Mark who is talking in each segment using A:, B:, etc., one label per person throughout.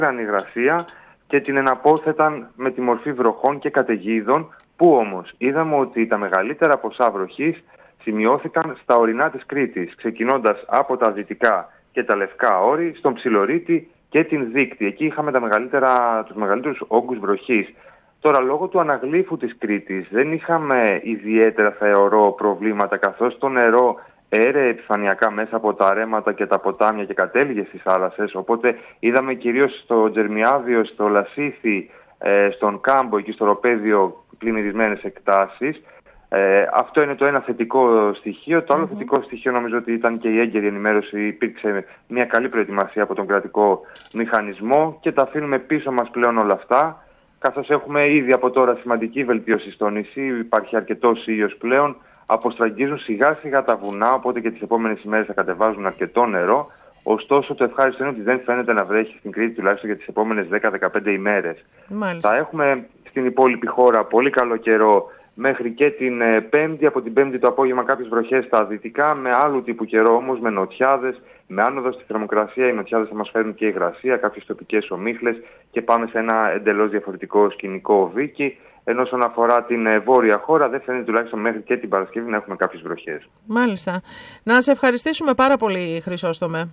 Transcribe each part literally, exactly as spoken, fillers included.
A: υγρασία και την εναπόθεταν με τη μορφή βροχών και καταιγίδων, που όμως είδαμε ότι τα μεγαλύτερα ποσά βροχής σημειώθηκαν στα ορεινά της Κρήτης, ξεκινώντας από τα δυτικά και τα λευκά όρη, στον Ψιλορίτη και την Δείκτη. Εκεί είχαμε τα μεγαλύτερα, τους μεγαλύτερους όγκους βροχής. Τώρα, λόγω του αναγλύφου της Κρήτης δεν είχαμε ιδιαίτερα, θεωρώ, προβλήματα, καθώς το νερό έρεε επιφανειακά μέσα από τα ρέματα και τα ποτάμια και κατέληγε στις θάλασσες. Οπότε είδαμε κυρίως στο Τζερμιάδιο, στο Λασίθι, στον Κάμπο και στο Ροπέδιο πλημμυρισμένες εκτάσεις. Ε, αυτό είναι το ένα θετικό στοιχείο. Το άλλο mm-hmm. θετικό στοιχείο νομίζω ότι ήταν και η έγκαιρη ενημέρωση. Υπήρξε μια καλή προετοιμασία από τον κρατικό μηχανισμό και τα αφήνουμε πίσω μας πλέον όλα αυτά. Καθώς έχουμε ήδη από τώρα σημαντική βελτίωση στο νησί, υπάρχει αρκετός ήλιος πλέον, αποστραγγίζουν σιγά σιγά τα βουνά, οπότε και τις επόμενες ημέρες θα κατεβάζουν αρκετό νερό. Ωστόσο, το ευχάριστο είναι ότι δεν φαίνεται να βρέχει στην Κρήτη τουλάχιστον για τις επόμενες δέκα με δεκαπέντε ημέρες. Μάλιστα. Θα έχουμε στην υπόλοιπη χώρα πολύ καλό καιρό μέχρι και την ε, Πέμπτη. Από την Πέμπτη το απόγευμα κάποιες βροχές στα δυτικά, με άλλου τύπου καιρό όμως, με νοτιάδες, με άνοδο στη θερμοκρασία. Οι νοτιάδες θα μας φέρουν και υγρασία, κάποιες τοπικές ομίχλες και πάμε σε ένα εντελώς διαφορετικό σκηνικό Βίκη. Ενώ όσον αφορά την ε, βόρεια χώρα, δεν φαίνεται τουλάχιστον μέχρι και την Παρασκευή να έχουμε κάποιες βροχές.
B: Μάλιστα. Να σε ευχαριστήσουμε πάρα πολύ, Χρυσόστομε.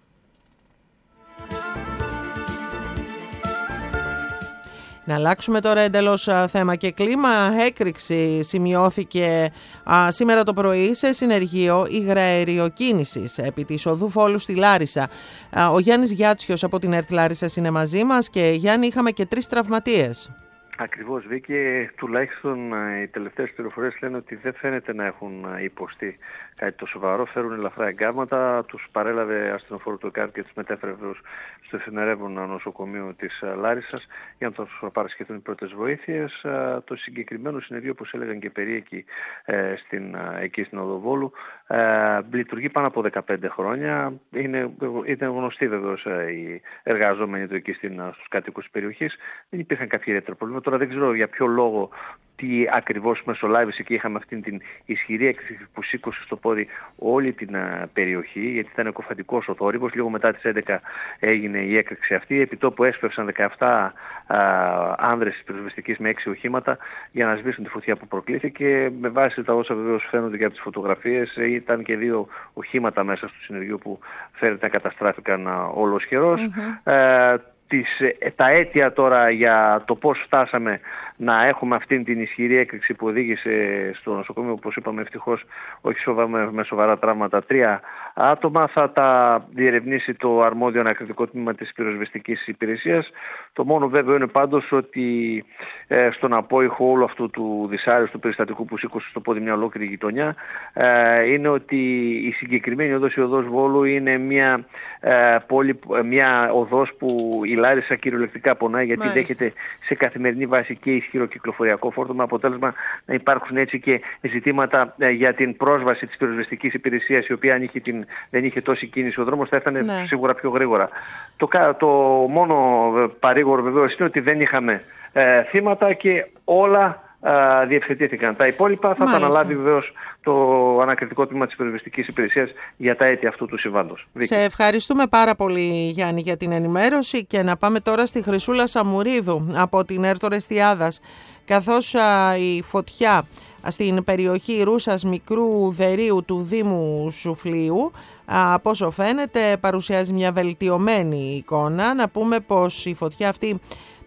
B: Να αλλάξουμε τώρα εντελώς θέμα και κλίμα. Έκρηξη σημειώθηκε α, σήμερα το πρωί σε συνεργείο υγραεριοκίνησης επί της οδού Φόλου στη Λάρισα. Α, ο Γιάννης Γιάτσιος από την ΕΡΤ Λάρισσας είναι μαζί μας και Γιάννη, είχαμε και τρεις τραυματίες.
C: Ακριβώς, Βίκη, τουλάχιστον οι τελευταίες πληροφορίες λένε ότι δεν φαίνεται να έχουν υποστεί κάτι το σοβαρό, φέρουν ελαφρά εγκάρματα, τους παρέλαβε ασθενοφόρο του ΕΚΑΡ και τους μετέφερε στο εφημερεύον νοσοκομείο της Λάρισσας για να τους παρασχεθούν οι πρώτες βοήθειες. Το συγκεκριμένο συνεργείο, όπως έλεγαν και περίοικοι στην, εκεί στην Οδοβόλου, λειτουργεί πάνω από δεκαπέντε χρόνια. Είναι, είναι γνωστοί βεβαίως οι εργαζόμενοι του εκεί στους κάτοικους της περιοχής. Δεν υπήρχαν κάποια ιδιαίτερα προβλήματα. Τώρα δεν ξέρω για ποιο λόγο, τι ακριβώς μεσολάβησε και είχαμε αυτή την ισχυρή έκρηξη που σήκωσε στο πόδι όλη την α, περιοχή, γιατί ήταν εκοφαντικός ο θόρυβος. Λίγο μετά τις έντεκα έγινε η έκρηξη αυτή. Επί τόπου έσπευσαν δεκαεπτά α, άνδρες της πυροσβεστικής με έξι οχήματα για να σβήσουν τη φωτιά που προκλήθηκε. Με βάση τα όσα βεβαίως φαίνονται και από τις φωτογραφίες, ήταν και δύο οχήματα μέσα στο συνεργείο που φαίνεται να καταστράφηκαν ολοσχερός. Mm-hmm. Ε, Τις, τα αίτια τώρα για το πώς φτάσαμε να έχουμε αυτήν την ισχυρή έκρηξη που οδήγησε στο νοσοκομείο, όπως είπαμε ευτυχώς όχι σοβα, με, με σοβαρά τραύματα, τρία άτομα, θα τα διερευνήσει το αρμόδιο ανακριτικό τμήμα της πυροσβεστικής υπηρεσίας. Το μόνο βέβαιο είναι πάντως ότι ε, στον απόϊχο όλου αυτού του δυσάρεστου περιστατικού που σήκωσε στο πόδι μια ολόκληρη γειτονιά, ε, είναι ότι η συγκεκριμένη οδός, η οδός Βόλου, είναι μια, ε, πόλη, μια οδός που η Λάρισα κυριολεκτικά πονάει, γιατί Μάλιστα. δέχεται σε καθημερινή βάση και ισχυρό κυκλοφοριακό φόρτο, με αποτέλεσμα να υπάρχουν έτσι και ζητήματα για την πρόσβαση της πυροσβεστικής υπηρεσίας, η οποία αν είχε την, δεν είχε τόση κίνηση ο δρόμος, θα έφτανε ναι. σίγουρα πιο γρήγορα. Το, το μόνο παρήγορο βεβαίως είναι ότι δεν είχαμε ε, θύματα και όλα Uh, διευθετήθηκαν. Τα υπόλοιπα θα Μάλιστα. τα αναλάβει βεβαίως το ανακριτικό τμήμα της πυροσβεστικής υπηρεσίας για τα αίτια αυτού του συμβάντος.
B: Σε ευχαριστούμε πάρα πολύ, Γιάννη, για την ενημέρωση, και να πάμε τώρα στη Χρυσούλα Σαμουρίδου από την ΕΡΤ Ορεστιάδας. Καθώς uh, η φωτιά στην περιοχή Ρούσας Μικρού Δερείου του Δήμου Σουφλίου, από όσο φαίνεται παρουσιάζει μια βελτιωμένη εικόνα. Να πούμε πως η φωτιά αυτή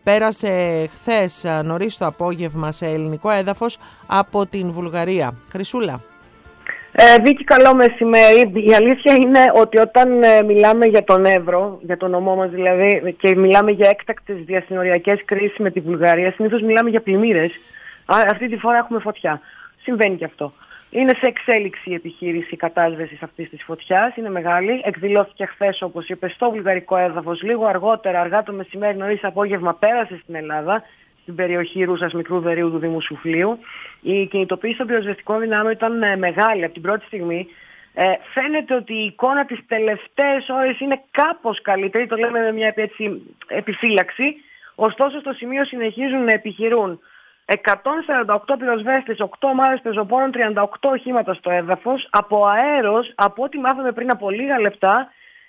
B: πέρασε χθες νωρίς το απόγευμα σε ελληνικό έδαφος από την Βουλγαρία. Χρυσούλα.
D: Ε, Βίκη, καλό μεσημέρι. Η αλήθεια είναι ότι όταν ε, μιλάμε για τον Εύρο, για τον νομό μας δηλαδή, και μιλάμε για έκτακτες διασυνοριακές κρίσεις με τη Βουλγαρία, συνήθως μιλάμε για πλημμύρες. Αυτή τη φορά έχουμε φωτιά. Συμβαίνει και αυτό. Είναι σε εξέλιξη η επιχείρηση κατάσβεσης αυτής της φωτιάς, είναι μεγάλη. Εκδηλώθηκε χθες, όπως είπε, στο βουλγαρικό έδαφος. Λίγο αργότερα, αργά το μεσημέρι, νωρίς απόγευμα, πέρασε στην Ελλάδα, στην περιοχή Ρούσας Μικρού Δερείου του Δήμου Σουφλίου. Η κινητοποίηση των πυροσβεστικών δυνάμεων ήταν ε, μεγάλη από την πρώτη στιγμή. Ε, φαίνεται ότι η εικόνα τις τελευταίες ώρες είναι κάπως καλύτερη, το λέμε με μια έτσι, επιφύλαξη. Ωστόσο, στο σημείο συνεχίζουν να επιχειρούν εκατόν σαράντα οκτώ πυροσβέστες, οκτώ ομάδες πεζοπόρων, τριάντα οκτώ οχήματα στο έδαφος. Από αέρος, από ό,τι μάθαμε πριν από λίγα λεπτά,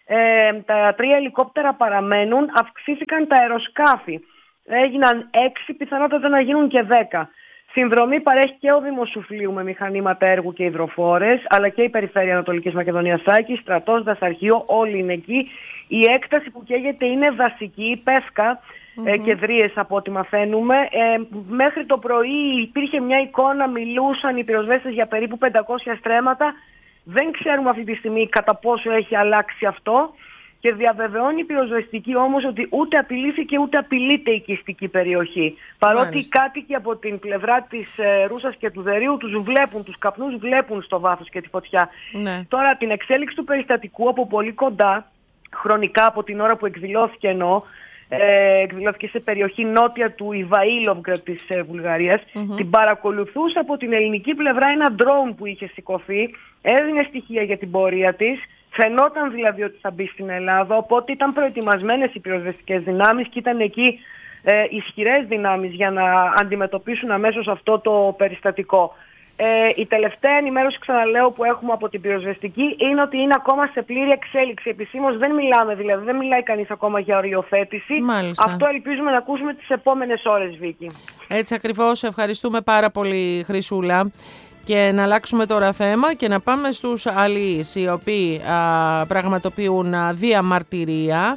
D: ε, τα τρία ελικόπτερα παραμένουν, αυξήθηκαν τα αεροσκάφη. Έγιναν έξι, πιθανότατα να γίνουν και δέκα. Συνδρομή παρέχει και ο Δήμος Σουφλίου με μηχανήματα έργου και υδροφόρες, αλλά και η Περιφέρεια Ανατολικής Μακεδονίας Άκη, στρατός, δασαρχείο, όλοι είναι εκεί. Η έκταση που καίγεται είναι δασική, πεύκα mm-hmm. ε, και δρύες από ό,τι μαθαίνουμε. Ε, μέχρι το πρωί υπήρχε μια εικόνα, μιλούσαν οι πυροσβέστες για περίπου πεντακόσια στρέμματα. Δεν ξέρουμε αυτή τη στιγμή κατά πόσο έχει αλλάξει αυτό. Και διαβεβαιώνει η πυροσβεστική όμως ότι ούτε απειλήθηκε ούτε απειλείται η οικιστική περιοχή. Παρότι Μάλιστα. οι κάτοικοι από την πλευρά της ε, Ρούσας και του Δερείου τους βλέπουν, τους καπνούς βλέπουν στο βάθος και τη φωτιά. Ναι. Τώρα την εξέλιξη του περιστατικού από πολύ κοντά, χρονικά από την ώρα που εκδηλώθηκε ενώ, ε, εκδηλώθηκε σε περιοχή νότια του Ιβαήλοβγκραντ της ε, Βουλγαρίας, mm-hmm. την παρακολουθούσε από την ελληνική πλευρά ένα drone που είχε σηκωθεί, έδινε στοιχεία για την πορεία της. Φαινόταν δηλαδή ότι θα μπει στην Ελλάδα, οπότε ήταν προετοιμασμένες οι πυροσβεστικές δυνάμεις και ήταν εκεί ε, ισχυρές δυνάμεις για να αντιμετωπίσουν αμέσως αυτό το περιστατικό. Ε, η τελευταία ενημέρωση, ξαναλέω, που έχουμε από την πυροσβεστική είναι ότι είναι ακόμα σε πλήρη εξέλιξη. Επισήμως δεν μιλάμε, δηλαδή δεν μιλάει κανείς ακόμα για οριοθέτηση. Μάλιστα. Αυτό ελπίζουμε να ακούσουμε τις επόμενες ώρες, Βίκη. Έτσι ακριβώς, ευχαριστούμε πάρα πολύ, Χρυσούλα. Και να αλλάξουμε τώρα θέμα και να πάμε στους αλλοίς, οι οποίοι α, πραγματοποιούν α, διαμαρτυρία α,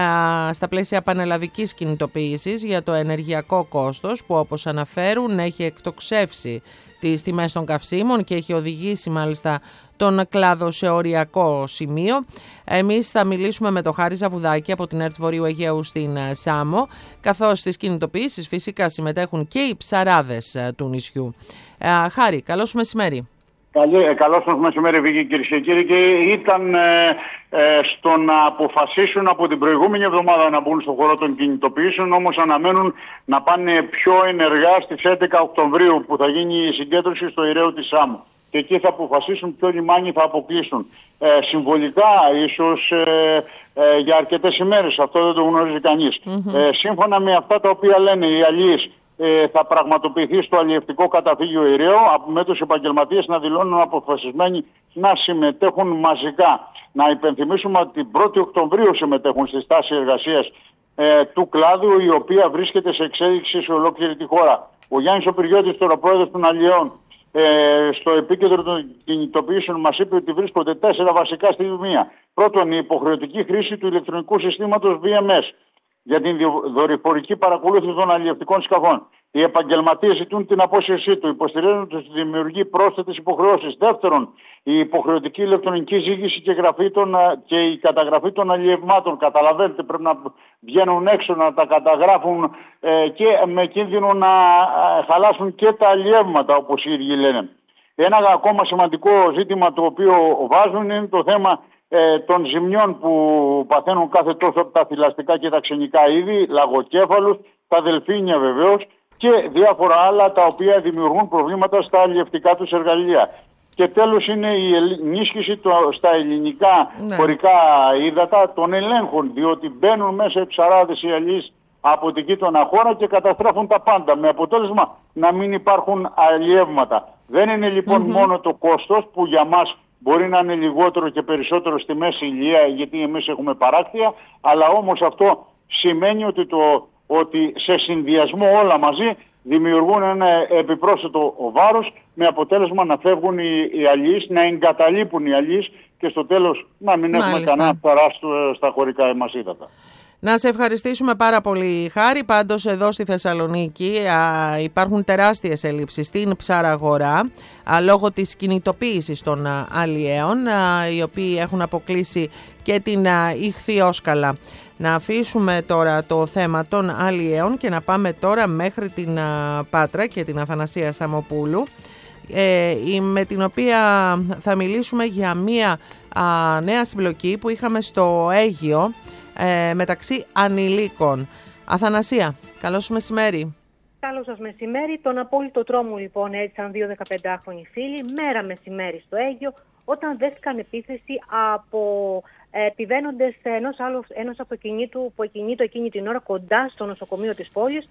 D: στα πλαίσια πανελλαδικής κινητοποίησης για το ενεργειακό κόστος που, όπως αναφέρουν, έχει εκτοξεύσει τις τιμές των καυσίμων και έχει οδηγήσει μάλιστα τον κλάδο σε οριακό σημείο. Εμείς θα μιλήσουμε με τον Χάρη Ζαβουδάκη από την ΕΡΤ Βορείου Αιγαίου στην Σάμο, καθώς στις κινητοποιήσεις φυσικά συμμετέχουν και οι ψαράδες του νησιού. Ε, Χάρη, καλώς μεσημέρι.
E: Καλή, καλώς μεσημέρι, Βίκη, κυρίες και κύριοι. Και ήταν ε, ε, στο να αποφασίσουν από την προηγούμενη εβδομάδα να μπουν στον χώρο των κινητοποιήσεων, όμως αναμένουν να πάνε πιο ενεργά στις έντεκα Οκτωβρίου που θα γίνει η συγκέντρωση στο Ηραίο της Σάμου. Και εκεί θα αποφασίσουν ποιο λιμάνι θα αποκλείσουν. Ε, συμβολικά ίσως ε, ε, για αρκετές ημέρες, αυτό δεν το γνωρίζει κανείς. Mm-hmm. Ε, σύμφωνα με αυτά τα οποία λένε οι αλλοίς, ε, θα πραγματοποιηθεί στο αλλιευτικό καταφύγιο Ηραίο, με τους επαγγελματίες να δηλώνουν αποφασισμένοι να συμμετέχουν μαζικά. Να υπενθυμίσουμε ότι την πρώτη Οκτωβρίου συμμετέχουν στη στάση εργασίας ε, του κλάδου, η οποία βρίσκεται σε εξέλιξη σε ολόκληρη τη χώρα. Ο Γιάννης ο Πυριώτης, τώρα πρόεδρος των αλλιέων, Ε, στο επίκεντρο των κινητοποιήσεων μας είπε ότι βρίσκονται τέσσερα βασικά σημεία. Πρώτον, η υποχρεωτική χρήση του ηλεκτρονικού συστήματος βι εμ ες για την δορυφορική παρακολούθηση των αλλιευτικών σκαφών. Οι επαγγελματίες ζητούν την απόσυρσή του, υποστηρίζουν ότι δημιουργεί πρόσθετες υποχρεώσεις. Δεύτερον, η υποχρεωτική ηλεκτρονική ζήγηση και, γραφή των, και η καταγραφή των αλλιευμάτων. Καταλαβαίνετε, πρέπει να βγαίνουν έξω να τα καταγράφουν ε, και με κίνδυνο να ε, χαλάσουν και τα αλλιεύματα, όπως οι ίδιοι λένε. Ένα ακόμα σημαντικό ζήτημα το οποίο βάζουν είναι το θέμα ε, των ζημιών που παθαίνουν κάθε τόσο από τα θηλαστικά και τα ξενικά είδη, λαγοκέφαλους, τα δελφίνια βεβαίως, και διάφορα άλλα τα οποία δημιουργούν προβλήματα στα αλλιευτικά τους εργαλεία. Και τέλος είναι η ενίσχυση το, στα ελληνικά ναι. χωρικά ύδατα των ελέγχων, διότι μπαίνουν μέσα οι ψαράδες οι αλλοίς από την γείτονα χώρα και καταστρέφουν τα πάντα, με αποτέλεσμα να μην υπάρχουν αλλιεύματα. Δεν είναι λοιπόν mm-hmm. μόνο το κόστος που για μας μπορεί να είναι λιγότερο και περισσότερο στη μέση ηλία, γιατί εμείς έχουμε παράκτεια, αλλά όμως αυτό σημαίνει ότι το ότι σε συνδυασμό όλα μαζί δημιουργούν ένα επιπρόσθετο βάρος, με αποτέλεσμα να φεύγουν οι, οι αλλοίς, να εγκαταλείπουν οι αλλοίς και στο τέλος να μην Μάλιστα. έχουμε κανένα φθαρά στα χωρικά μας ύδατα.
B: Να σε ευχαριστήσουμε πάρα πολύ, Χάρη. Πάντως εδώ στη Θεσσαλονίκη α, υπάρχουν τεράστιες ελλείψεις στην ψαραγορά α, λόγω της κινητοποίησης των α, αλλιέων, α, οι οποίοι έχουν αποκλείσει και την ιχθυόσκαλα. Να αφήσουμε τώρα το θέμα των αλλιέων και να πάμε τώρα μέχρι την α, Πάτρα και την Αθανασία Σταμοπούλου, ε, με την οποία θα μιλήσουμε για μία α, νέα συμπλοκή που είχαμε στο Αίγυο, Ε, μεταξύ ανηλίκων. Αθανασία, καλώς σου μεσημέρι.
F: Καλώς σας μεσημέρι. Τον απόλυτο τρόμο λοιπόν έζησαν δύο δεκαπεντάχρονοι φίλοι μέρα μεσημέρι στο Αίγυο, όταν δέχτηκαν επίθεση από ε, επιβαίνοντες ενός, άλλου, ενός αυτοκινήτου που εκινήτω εκείνη την ώρα κοντά στο νοσοκομείο της πόλης.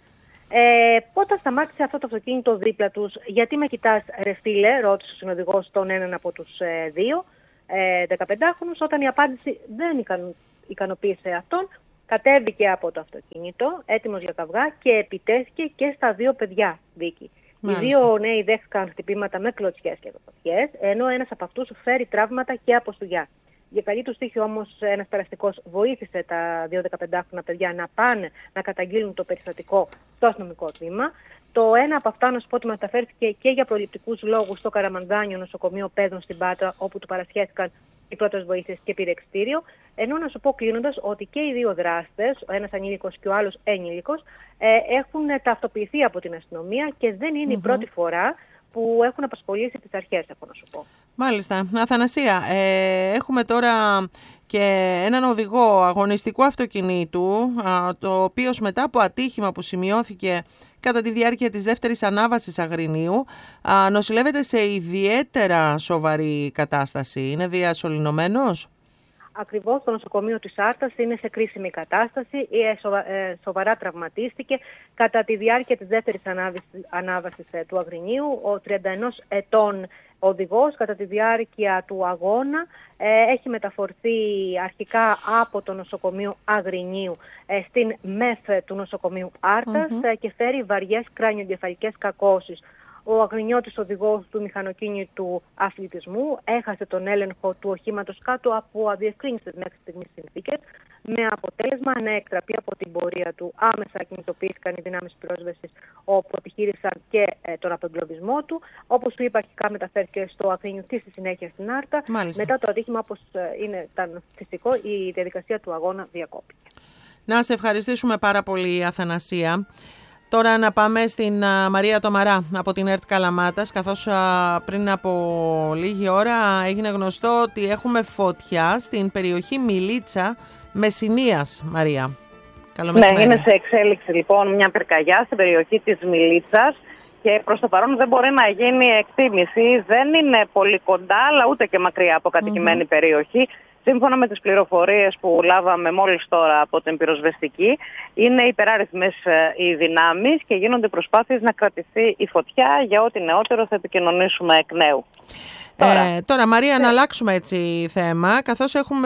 F: Ε, όταν σταμάτησε αυτό το αυτοκίνητο δίπλα τους, γιατί με κοιτάς ρε φίλε, ρώτησε ο συνοδηγός τον έναν από τους ε, δύο. ε, δεκαπεντάχρονους. Όταν η απάντηση δεν ικανο, ικανοποίησε αυτόν, κατέβηκε από το αυτοκίνητο, έτοιμος για καυγά και επιτέθηκε και στα δύο παιδιά, Βίκη. Οι δύο νέοι δέχτηκαν χτυπήματα με κλωτσιές και δοχτωριές, ενώ ένας από αυτούς φέρει τραύματα και από στουγιά. Για καλή του τύχη όμως ένας περαστικός βοήθησε τα δύο δεκαπεντάχρονα παιδιά να πάνε να καταγγείλουν το περιστατικό στο αστυνομικό τμήμα. Το ένα από αυτά, να σου πω, ότι μεταφέρθηκε και για προληπτικούς λόγους στο Καραμανδάνιο νοσοκομείο Παιδών στην Πάτρα, όπου του παρασχέθηκαν οι πρώτες βοήθειες και πήρε εξιτήριο. Ενώ να σου πω κλείνοντας ότι και οι δύο δράστες, ο ένας ανήλικος και ο άλλος ενήλικος, ε, έχουν ταυτοποιηθεί από την αστυνομία και δεν είναι mm-hmm. η πρώτη φορά που έχουν απασχολήσει τις αρχές, έχω να σου πω.
B: Μάλιστα. Αθανασία, ε, έχουμε τώρα και έναν οδηγό αγωνιστικού αυτοκινήτου, το οποίος μετά από ατύχημα που σημειώθηκε κατά τη διάρκεια της δεύτερης ανάβασης Αγρινίου, νοσηλεύεται σε ιδιαίτερα σοβαρή κατάσταση. Είναι διασωληνωμένος?
F: Ακριβώς, το νοσοκομείο της Άρτας είναι σε κρίσιμη κατάσταση, σοβαρά τραυματίστηκε κατά τη διάρκεια της δεύτερης ανάβασης του Αγρινίου. Ο τριάντα ενός ετών οδηγός κατά τη διάρκεια του αγώνα ε, έχει μεταφορθεί αρχικά από το νοσοκομείο Αγρινίου ε, στην ΜΕΦ του νοσοκομείου Άρτας mm-hmm. ε, και φέρει βαριές κράνιο-εγκεφαλικές κακώσεις. Ο αγρινιώτης οδηγός του μηχανοκίνητου αθλητισμού έχασε τον έλεγχο του οχήματος κάτω από αδιευκρίνιστες μέχρι στιγμής συνθήκες, με αποτέλεσμα να εκτραπεί από την πορεία του. Άμεσα κινητοποιήθηκαν οι δυνάμεις πυρόσβεσης, όπου επιχείρησαν και ε, τον απεγκλωβισμό του. Όπως του είπα, αρχικά μεταφέρθηκε στο Αγρίνιο και στη συνέχεια στην Άρτα.
B: Μάλιστα.
F: Μετά το ατύχημα, όπως ε, είναι, ήταν φυσικό, η διαδικασία του αγώνα διακόπηκε.
B: Να σε ευχαριστήσουμε πάρα πολύ, Αθανασία. Τώρα να πάμε στην α, Μαρία Τομαρά από την ΕΡΤ Καλαμάτας, καθώς α, πριν από λίγη ώρα έγινε γνωστό ότι έχουμε φωτιά στην περιοχή Μιλίτσα Μεσσηνίας, Μαρία. Καλό μεσημέρι.
G: Ναι, είναι σε εξέλιξη λοιπόν μια πυρκαγιά στην περιοχή της Μιλίτσας και προς το παρόν δεν μπορεί να γίνει εκτίμηση. Δεν είναι πολύ κοντά, αλλά ούτε και μακριά από κατοικημένη mm-hmm. περιοχή. Σύμφωνα με τις πληροφορίες που λάβαμε μόλις τώρα από την πυροσβεστική, είναι υπεράριθμες οι δυνάμεις και γίνονται προσπάθειες να κρατηθεί η φωτιά. Για ό,τι νεότερο θα επικοινωνήσουμε εκ νέου.
B: Τώρα, ε, τώρα Μαρία, να αλλάξουμε έτσι θέμα, καθώς έχουμε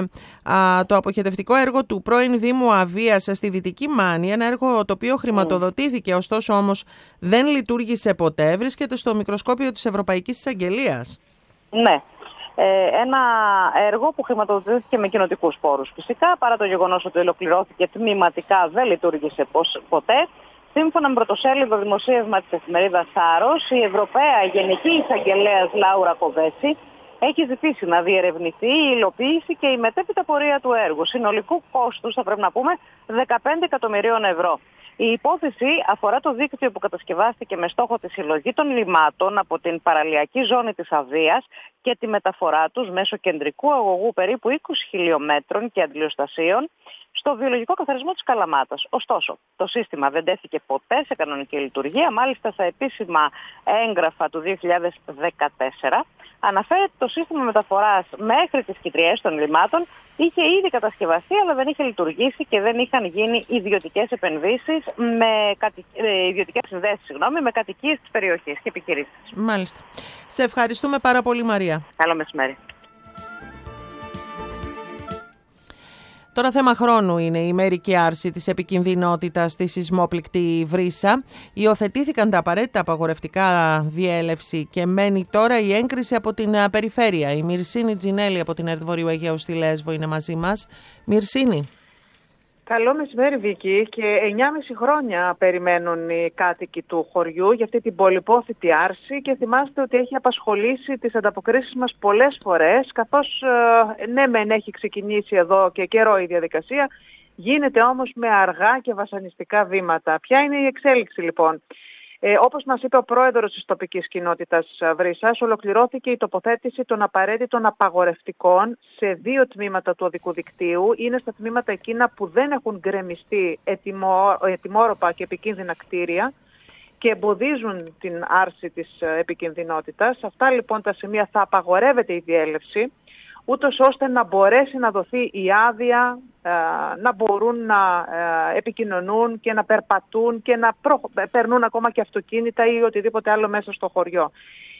B: α, το αποχετευτικό έργο του πρώην Δήμου Αβίας στη Δυτική Μάνη, ένα έργο το οποίο χρηματοδοτήθηκε, mm. ωστόσο όμως δεν λειτουργήσε ποτέ, βρίσκεται στο μικροσκόπιο της Ευρωπαϊκής Εισαγγελίας.
G: Ναι. Ε, ένα έργο που χρηματοδοτήθηκε με κοινοτικούς πόρους. Φυσικά, παρά το γεγονός ότι ολοκληρώθηκε τμηματικά, δεν λειτουργήσε ποτέ. Σύμφωνα με πρωτοσέλιδο δημοσίευμα της εφημερίδας Άρος, η Ευρωπαία Γενική Εισαγγελέας Λάουρα Κοβέτσι έχει ζητήσει να διερευνηθεί η υλοποίηση και η μετέπειτα πορεία του έργου. Συνολικού κόστους, θα πρέπει να πούμε, δεκαπέντε εκατομμυρίων ευρώ. Η υπόθεση αφορά το δίκτυο που κατασκευάστηκε με στόχο τη συλλογή των λιμάτων από την παραλιακή ζώνη της Αβίας και τη μεταφορά τους μέσω κεντρικού αγωγού περίπου είκοσι χιλιόμετρων και αντλιοστασίων στο βιολογικό καθαρισμό της Καλαμάτας. Ωστόσο, το σύστημα δεν τέθηκε ποτέ σε κανονική λειτουργία. Μάλιστα, στα επίσημα έγγραφα του δύο χιλιάδες δεκατέσσερα αναφέρεται το σύστημα μεταφοράς μέχρι τις κοιτριές των λιμάτων είχε ήδη κατασκευαστεί, αλλά δεν είχε λειτουργήσει και δεν είχαν γίνει ιδιωτικές επενδύσεις με κατη... ιδιωτικές συνδέσεις, συγγνώμη, με κατοικίες της περιοχής και επιχειρήσεις.
B: Μάλιστα. Σε ευχαριστούμε πάρα πολύ, Μαρία.
G: Καλό μεσημέρι.
B: Τώρα θέμα χρόνου είναι η μερική άρση της επικινδυνότητας στη σεισμόπληκτη Βρύσα. Υιοθετήθηκαν τα απαραίτητα απαγορευτικά διέλευση και μένει τώρα η έγκριση από την περιφέρεια. Η Μυρσίνη Τζινέλη από την ΕΡΤ Βορείου Αιγαίου στη Λέσβο είναι μαζί μας. Μυρσίνη.
H: Καλό μεσημέρι, Βίκη, και εννιά και μισό χρόνια περιμένουν οι κάτοικοι του χωριού για αυτή την πολυπόθητη άρση και θυμάστε ότι έχει απασχολήσει τις ανταποκρίσεις μας πολλές φορές, καθώς ναι μεν έχει ξεκινήσει εδώ και καιρό η διαδικασία, γίνεται όμως με αργά και βασανιστικά βήματα. Ποια είναι η εξέλιξη λοιπόν? Ε, όπως μας είπε ο πρόεδρος της τοπικής κοινότητας Βρύσας, ολοκληρώθηκε η τοποθέτηση των απαραίτητων απαγορευτικών σε δύο τμήματα του οδικού δικτύου. Είναι στα τμήματα εκείνα που δεν έχουν γκρεμιστεί ετοιμό, ετοιμόρροπα και επικίνδυνα κτίρια και εμποδίζουν την άρση της επικινδυνότητας. Σε αυτά λοιπόν τα σημεία θα απαγορεύεται η διέλευση, ούτως ώστε να μπορέσει να δοθεί η άδεια, να μπορούν να επικοινωνούν και να περπατούν και να προ... περνούν ακόμα και αυτοκίνητα ή οτιδήποτε άλλο μέσα στο χωριό.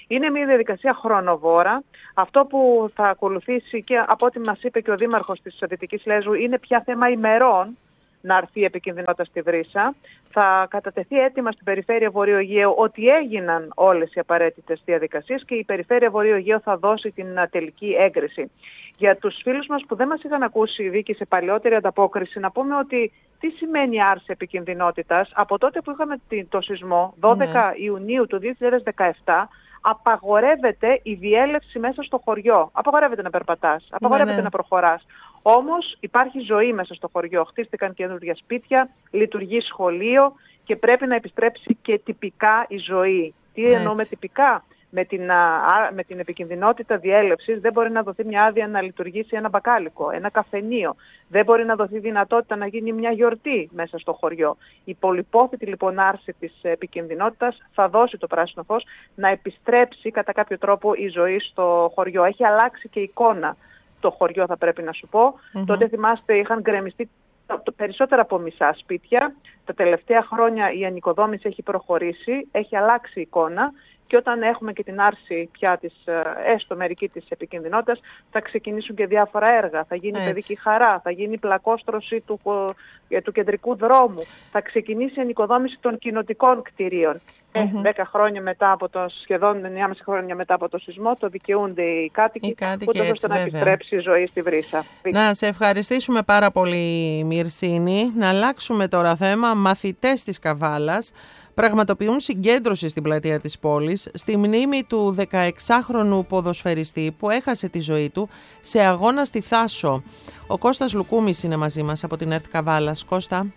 H: Είναι μια διαδικασία χρονοβόρα. Αυτό που θα ακολουθήσει και από ό,τι μας είπε και ο Δήμαρχος της Δυτικής Λέσβου είναι πια θέμα ημερών να έρθει η επικινδυνότητα στη Βρύσα. Θα κατατεθεί έτοιμα στην Περιφέρεια Βορείου Αιγαίου ότι έγιναν όλες οι απαραίτητες διαδικασίες και η Περιφέρεια Βορείου Αιγαίου θα δώσει την τελική έγκριση. Για τους φίλους μας που δεν μας είχαν ακούσει, Βίκη, σε παλαιότερη ανταπόκριση, να πούμε ότι τι σημαίνει άρση επικινδυνότητας. Από τότε που είχαμε το σεισμό, δώδεκα ναι. Ιουνίου του δύο χιλιάδες δεκαεπτά, απαγορεύεται η διέλευση μέσα στο χωριό. Απαγορεύεται να περπατάς, απαγορεύεται ναι, ναι. να προχωράς. Όμως υπάρχει ζωή μέσα στο χωριό. Χτίστηκαν καινούργια σπίτια, λειτουργεί σχολείο και πρέπει να επιστρέψει και τυπικά η ζωή. Τι εννοούμε τυπικά? Με την, α, με την επικινδυνότητα διέλευσης δεν μπορεί να δοθεί μια άδεια να λειτουργήσει ένα μπακάλικο, ένα καφενείο. Δεν μπορεί να δοθεί δυνατότητα να γίνει μια γιορτή μέσα στο χωριό. Η πολυπόθητη λοιπόν άρση της επικινδυνότητας θα δώσει το πράσινο φως να επιστρέψει κατά κάποιο τρόπο η ζωή στο χωριό. Έχει αλλάξει και η εικόνα το χωριό, θα πρέπει να σου πω. Mm-hmm. Τότε θυμάστε είχαν γκρεμιστεί περισσότερα από μισά σπίτια. Τα τελευταία χρόνια η ανοικοδόμηση έχει προχωρήσει, έχει αλλάξει η εικόνα. Και όταν έχουμε και την άρση πια της, έστω μερική της επικινδυνότητας, θα ξεκινήσουν και διάφορα έργα. Θα γίνει Έτσι. παιδική χαρά, θα γίνει πλακόστρωση του, του κεντρικού δρόμου, θα ξεκινήσει η ανοικοδόμηση των κοινοτικών κτηρίων. Mm-hmm. Δέκα χρόνια μετά από το, σχεδόν εννιά χρόνια μετά από το σεισμό, το δικαιούνται οι κάτοικοι, οι κάτοικοι ούτως ώστε να επιστρέψει η ζωή στη Βρύσα.
B: Να σε ευχαριστήσουμε πάρα πολύ, Μυρσίνη. Να αλλάξουμε τώρα θέμα. Μαθητές της Καβάλας πραγματοποιούν συγκέντρωση στην πλατεία της πόλης στη μνήμη του δεκαεξάχρονου ποδοσφαιριστή που έχασε τη ζωή του σε αγώνα στη Θάσο. Ο Κώστας Λουκούμης είναι μαζί μας από την ΕΡΤ Καβάλας. Κώστα.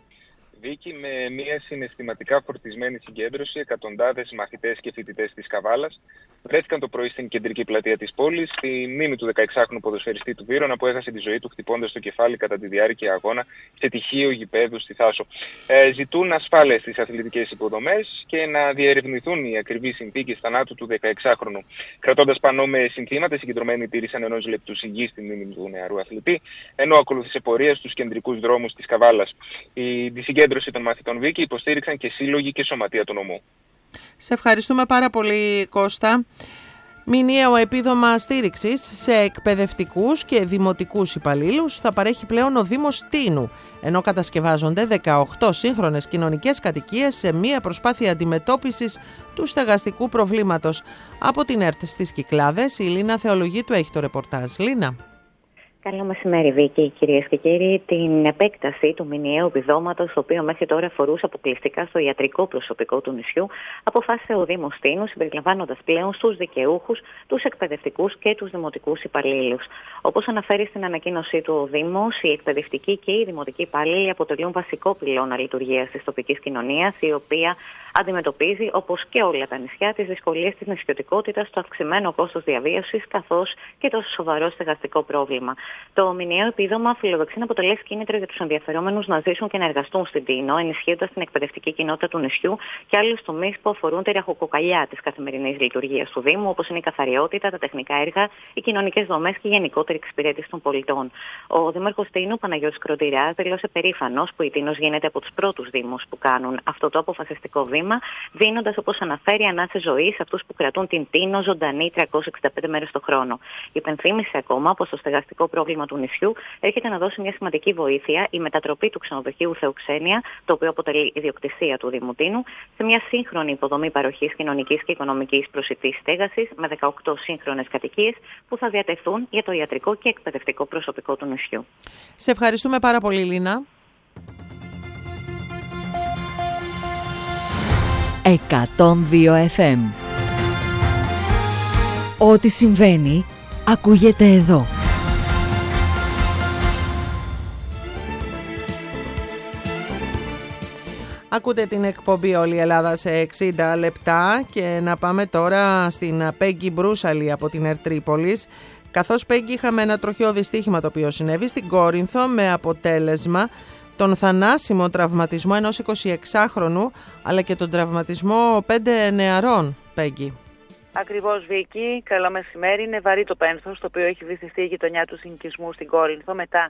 I: Βίκη, με μια συναισθηματικά φορτισμένη συγκέντρωση, εκατοντάδες μαθητές και φοιτητές της Καβάλας βρέθηκαν το πρωί στην κεντρική πλατεία της πόλης στη μνήμη του δεκαεξάχρονου ποδοσφαιριστή του Βύρωνα που έχασε τη ζωή του χτυπώντας το κεφάλι κατά τη διάρκεια αγώνα σε τυχείο γηπέδου στη Θάσο. Ε, ζητούν ασφάλεια στις αθλητικές υποδομές και να διερευνηθούν οι ακριβείς συνθήκες θανάτου του δεκαεξάχρονου. Κρατώντας πανό με συνθήματα, οι συγκεντρωμένοι τήρησαν ενός λεπτού σιγή στη μνήμη του νεαρού αθλητή, ενώ ακολούθησε πορεία στους κεντρικούς δρόμους της Καβάλας. Η, τη συγκέντρωση των μαθητών, Βίκη, υποστήριξαν και σύλλογοι και σωματεία του νομού.
B: Σε ευχαριστούμε πάρα πολύ, Κώστα. Μηνιαίο επίδομα στήριξης σε εκπαιδευτικούς και δημοτικούς υπαλλήλους θα παρέχει πλέον ο Δήμος Τίνου, ενώ κατασκευάζονται δεκαοκτώ σύγχρονες κοινωνικές κατοικίες σε μία προσπάθεια αντιμετώπισης του στεγαστικού προβλήματος. Από την ΕΡΤ στις Κυκλάδες, η Λίνα Θεολογίτου έχει το ρεπορτάζ. Λίνα.
J: Καλό μεσημέρι, Βίκη, κυρίες και κύριοι. Την επέκταση του μηνιαίου επιδόματος, το οποίο μέχρι τώρα αφορούσε αποκλειστικά στο ιατρικό προσωπικό του νησιού, αποφάσισε ο Δήμος Τίνου, συμπεριλαμβάνοντας πλέον στους δικαιούχους, τους εκπαιδευτικούς και τους δημοτικούς υπαλλήλους. Όπως αναφέρει στην ανακοίνωσή του ο Δήμος, οι εκπαιδευτικοί και οι δημοτικοί υπαλλήλοι αποτελούν βασικό πυλώνα λειτουργίας της τοπικής κοινωνίας, η οποία αντιμετωπίζει, όπως και όλα τα νησιά, τις δυσκολίες της νησιωτικότητας, το αυξημένο κόστος διαβίωσης, καθώς και το σοβαρό στεγαστικό πρόβλημα. Το μηνιαίο επίδομα φιλοδοξεί να αποτελέσει κίνητρο για τους ενδιαφερόμενους να ζήσουν και να εργαστούν στην Τίνο, ενισχύοντας την εκπαιδευτική κοινότητα του νησιού και άλλους τομείς που αφορούν τη ραχοκοκαλιά της καθημερινής λειτουργίας του Δήμου, όπως είναι η καθαριότητα, τα τεχνικά έργα, οι κοινωνικές δομές και η γενικότερη εξυπηρέτηση των πολιτών. Ο Δήμαρχος Τίνου, Παναγιώτης Κροντηράς, δηλώσε περήφανος που η Τίνος γίνεται από τους πρώτους Δήμους που κάνουν αυτό το αποφασιστικό βήμα, δίνοντας, όπως αναφέρει, ανάσε ζωή σε αυτούς που κρατούν την Τίνο ζωντανή τριακόσιες εξήντα πέντε μέρες το χρόνο. Υπενθύμησε ακόμα πως το στεγαστικό πρόβλημα του νησιού έρχεται να δώσει μια σημαντική βοήθεια η μετατροπή του ξενοδοχείου Θεοξένεια, το οποίο αποτελεί ιδιοκτησία του Δήμου Τίνου, σε μια σύγχρονη υποδομή παροχής κοινωνικής και οικονομικής προσιτής στέγασης με δεκαοκτώ σύγχρονες κατοικίες που θα διατεθούν για το ιατρικό και εκπαιδευτικό προσωπικό του νησιού.
B: Σε ευχαριστούμε πάρα πολύ, Λίνα.
K: εκατόν δύο εφ εμ. Ό,τι συμβαίνει ακούγεται εδώ.
B: Ακούτε την εκπομπή «Όλη η Ελλάδα» σε εξήντα λεπτά και να πάμε τώρα στην Πέγγι Μπρούσαλη από την ΕΡΤ Τρίπολης. Καθώς, Πέγγι, είχαμε ένα τροχαίο δυστύχημα το οποίο συνέβη στην Κόρινθο με αποτέλεσμα τον θανάσιμο τραυματισμό ενός εικοσιεξάχρονου αλλά και τον τραυματισμό πέντε νεαρών, Πέγγι.
H: Ακριβώς, Βίκη. Καλό μεσημέρι. Είναι βαρύ το πένθος, το οποίο έχει βυθιστεί η γειτονιά του συνοικισμού στην Κόρινθο μετά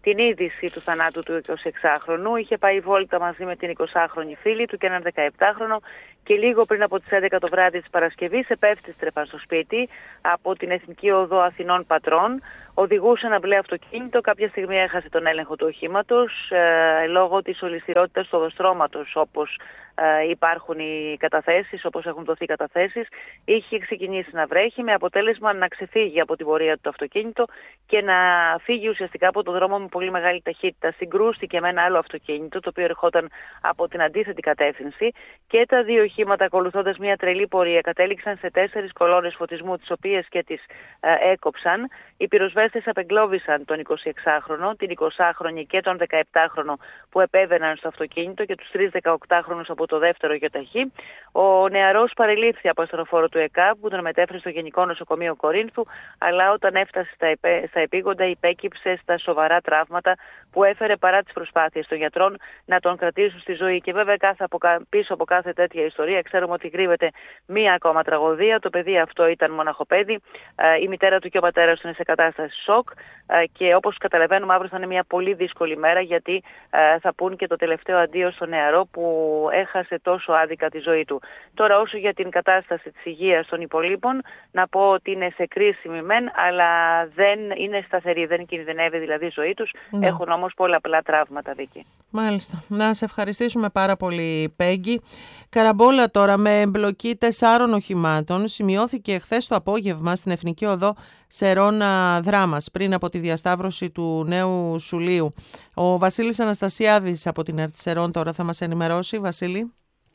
G: την είδηση του θανάτου του εικοσιεξάχρονου. Είχε πάει βόλτα μαζί με την εικοσάχρονη φίλη του και έναν δεκαεπτάχρονο και λίγο πριν από τις έντεκα το βράδυ της Παρασκευής επέστρεφαν στο σπίτι από την Εθνική Οδό Αθηνών Πατρών. Οδηγούσε ένα μπλε αυτοκίνητο, κάποια στιγμή έχασε τον έλεγχο του οχήματος ε, λόγω της ολισθηρότητας του οδοστρώματος, όπως ε, υπάρχουν οι καταθέσεις, όπως έχουν δοθεί καταθέσεις. Είχε ξεκινήσει να βρέχει με αποτέλεσμα να ξεφύγει από την πορεία του το αυτοκίνητο και να φύγει ουσιαστικά από τον δρόμο με πολύ μεγάλη ταχύτητα. Συγκρούστηκε με ένα άλλο αυτοκίνητο, το οποίο ερχόταν από την αντίθετη κατεύθυνση, και τα δύο οχήματα, ακολουθώντας μια τρελή πορεία, κατέληξαν σε τέσσερις κολόνες φωτισμού, τις οποίες και τις ε, έκοψαν. Οι πυροσβέστες απεγκλώβησαν τον εικοσιεξάχρονο, την εικοσάχρονη και τον δεκαεπτάχρονο που επέβαιναν στο αυτοκίνητο και τους τρεις δεκαοκτάχρονους από το δεύτερο γιοταχή. Ο νεαρός παρελήφθη από ασθενοφόρο του ΕΚΑΒ που τον μετέφερε στο Γενικό Νοσοκομείο Κορίνθου, αλλά όταν έφτασε στα, επέ, στα επίγοντα υπέκυψε στα σοβαρά τραύματα που έφερε παρά τις προσπάθειες των γιατρών να τον κρατήσουν στη ζωή. Και βέβαια κάθε από, πίσω από κάθε τέτοια ιστορία ξέρουμε ότι κρύβεται μία ακόμα τραγωδία. Το παιδί αυτό ήταν μοναχοπέδι, η μητέρα του και ο πατέρας του είναι σε κατάσταση σοκ και όπως καταλαβαίνουμε αύριο θα είναι μια πολύ δύσκολη μέρα, γιατί θα πούν και το τελευταίο αντίο στο νεαρό που έχασε τόσο άδικα τη ζωή του. Τώρα όσο για την κατάσταση της υγείας των υπολείπων, να πω ότι είναι σε κρίσιμη μεν, αλλά δεν είναι σταθερή, δεν κινδυνεύει δηλαδή η ζωή τους. Ναι. Έχουν όμως πολλαπλά τραύματα, Βίκη.
B: Μάλιστα. Να σε ευχαριστήσουμε πάρα πολύ, Πέγγι. Καραμπόλα τώρα, με εμπλοκή τεσσάρων οχημάτων, σημειώθηκε χθες το απόγευμα στην Εθνική Οδό Σερών Δράμας, πριν από τη διασταύρωση του Νέου Σουλίου. Ο Βασίλης Αναστασιάδης από την ΕΡΤ Σερών τώρα θα μας ενημερώσει. Βασίλη.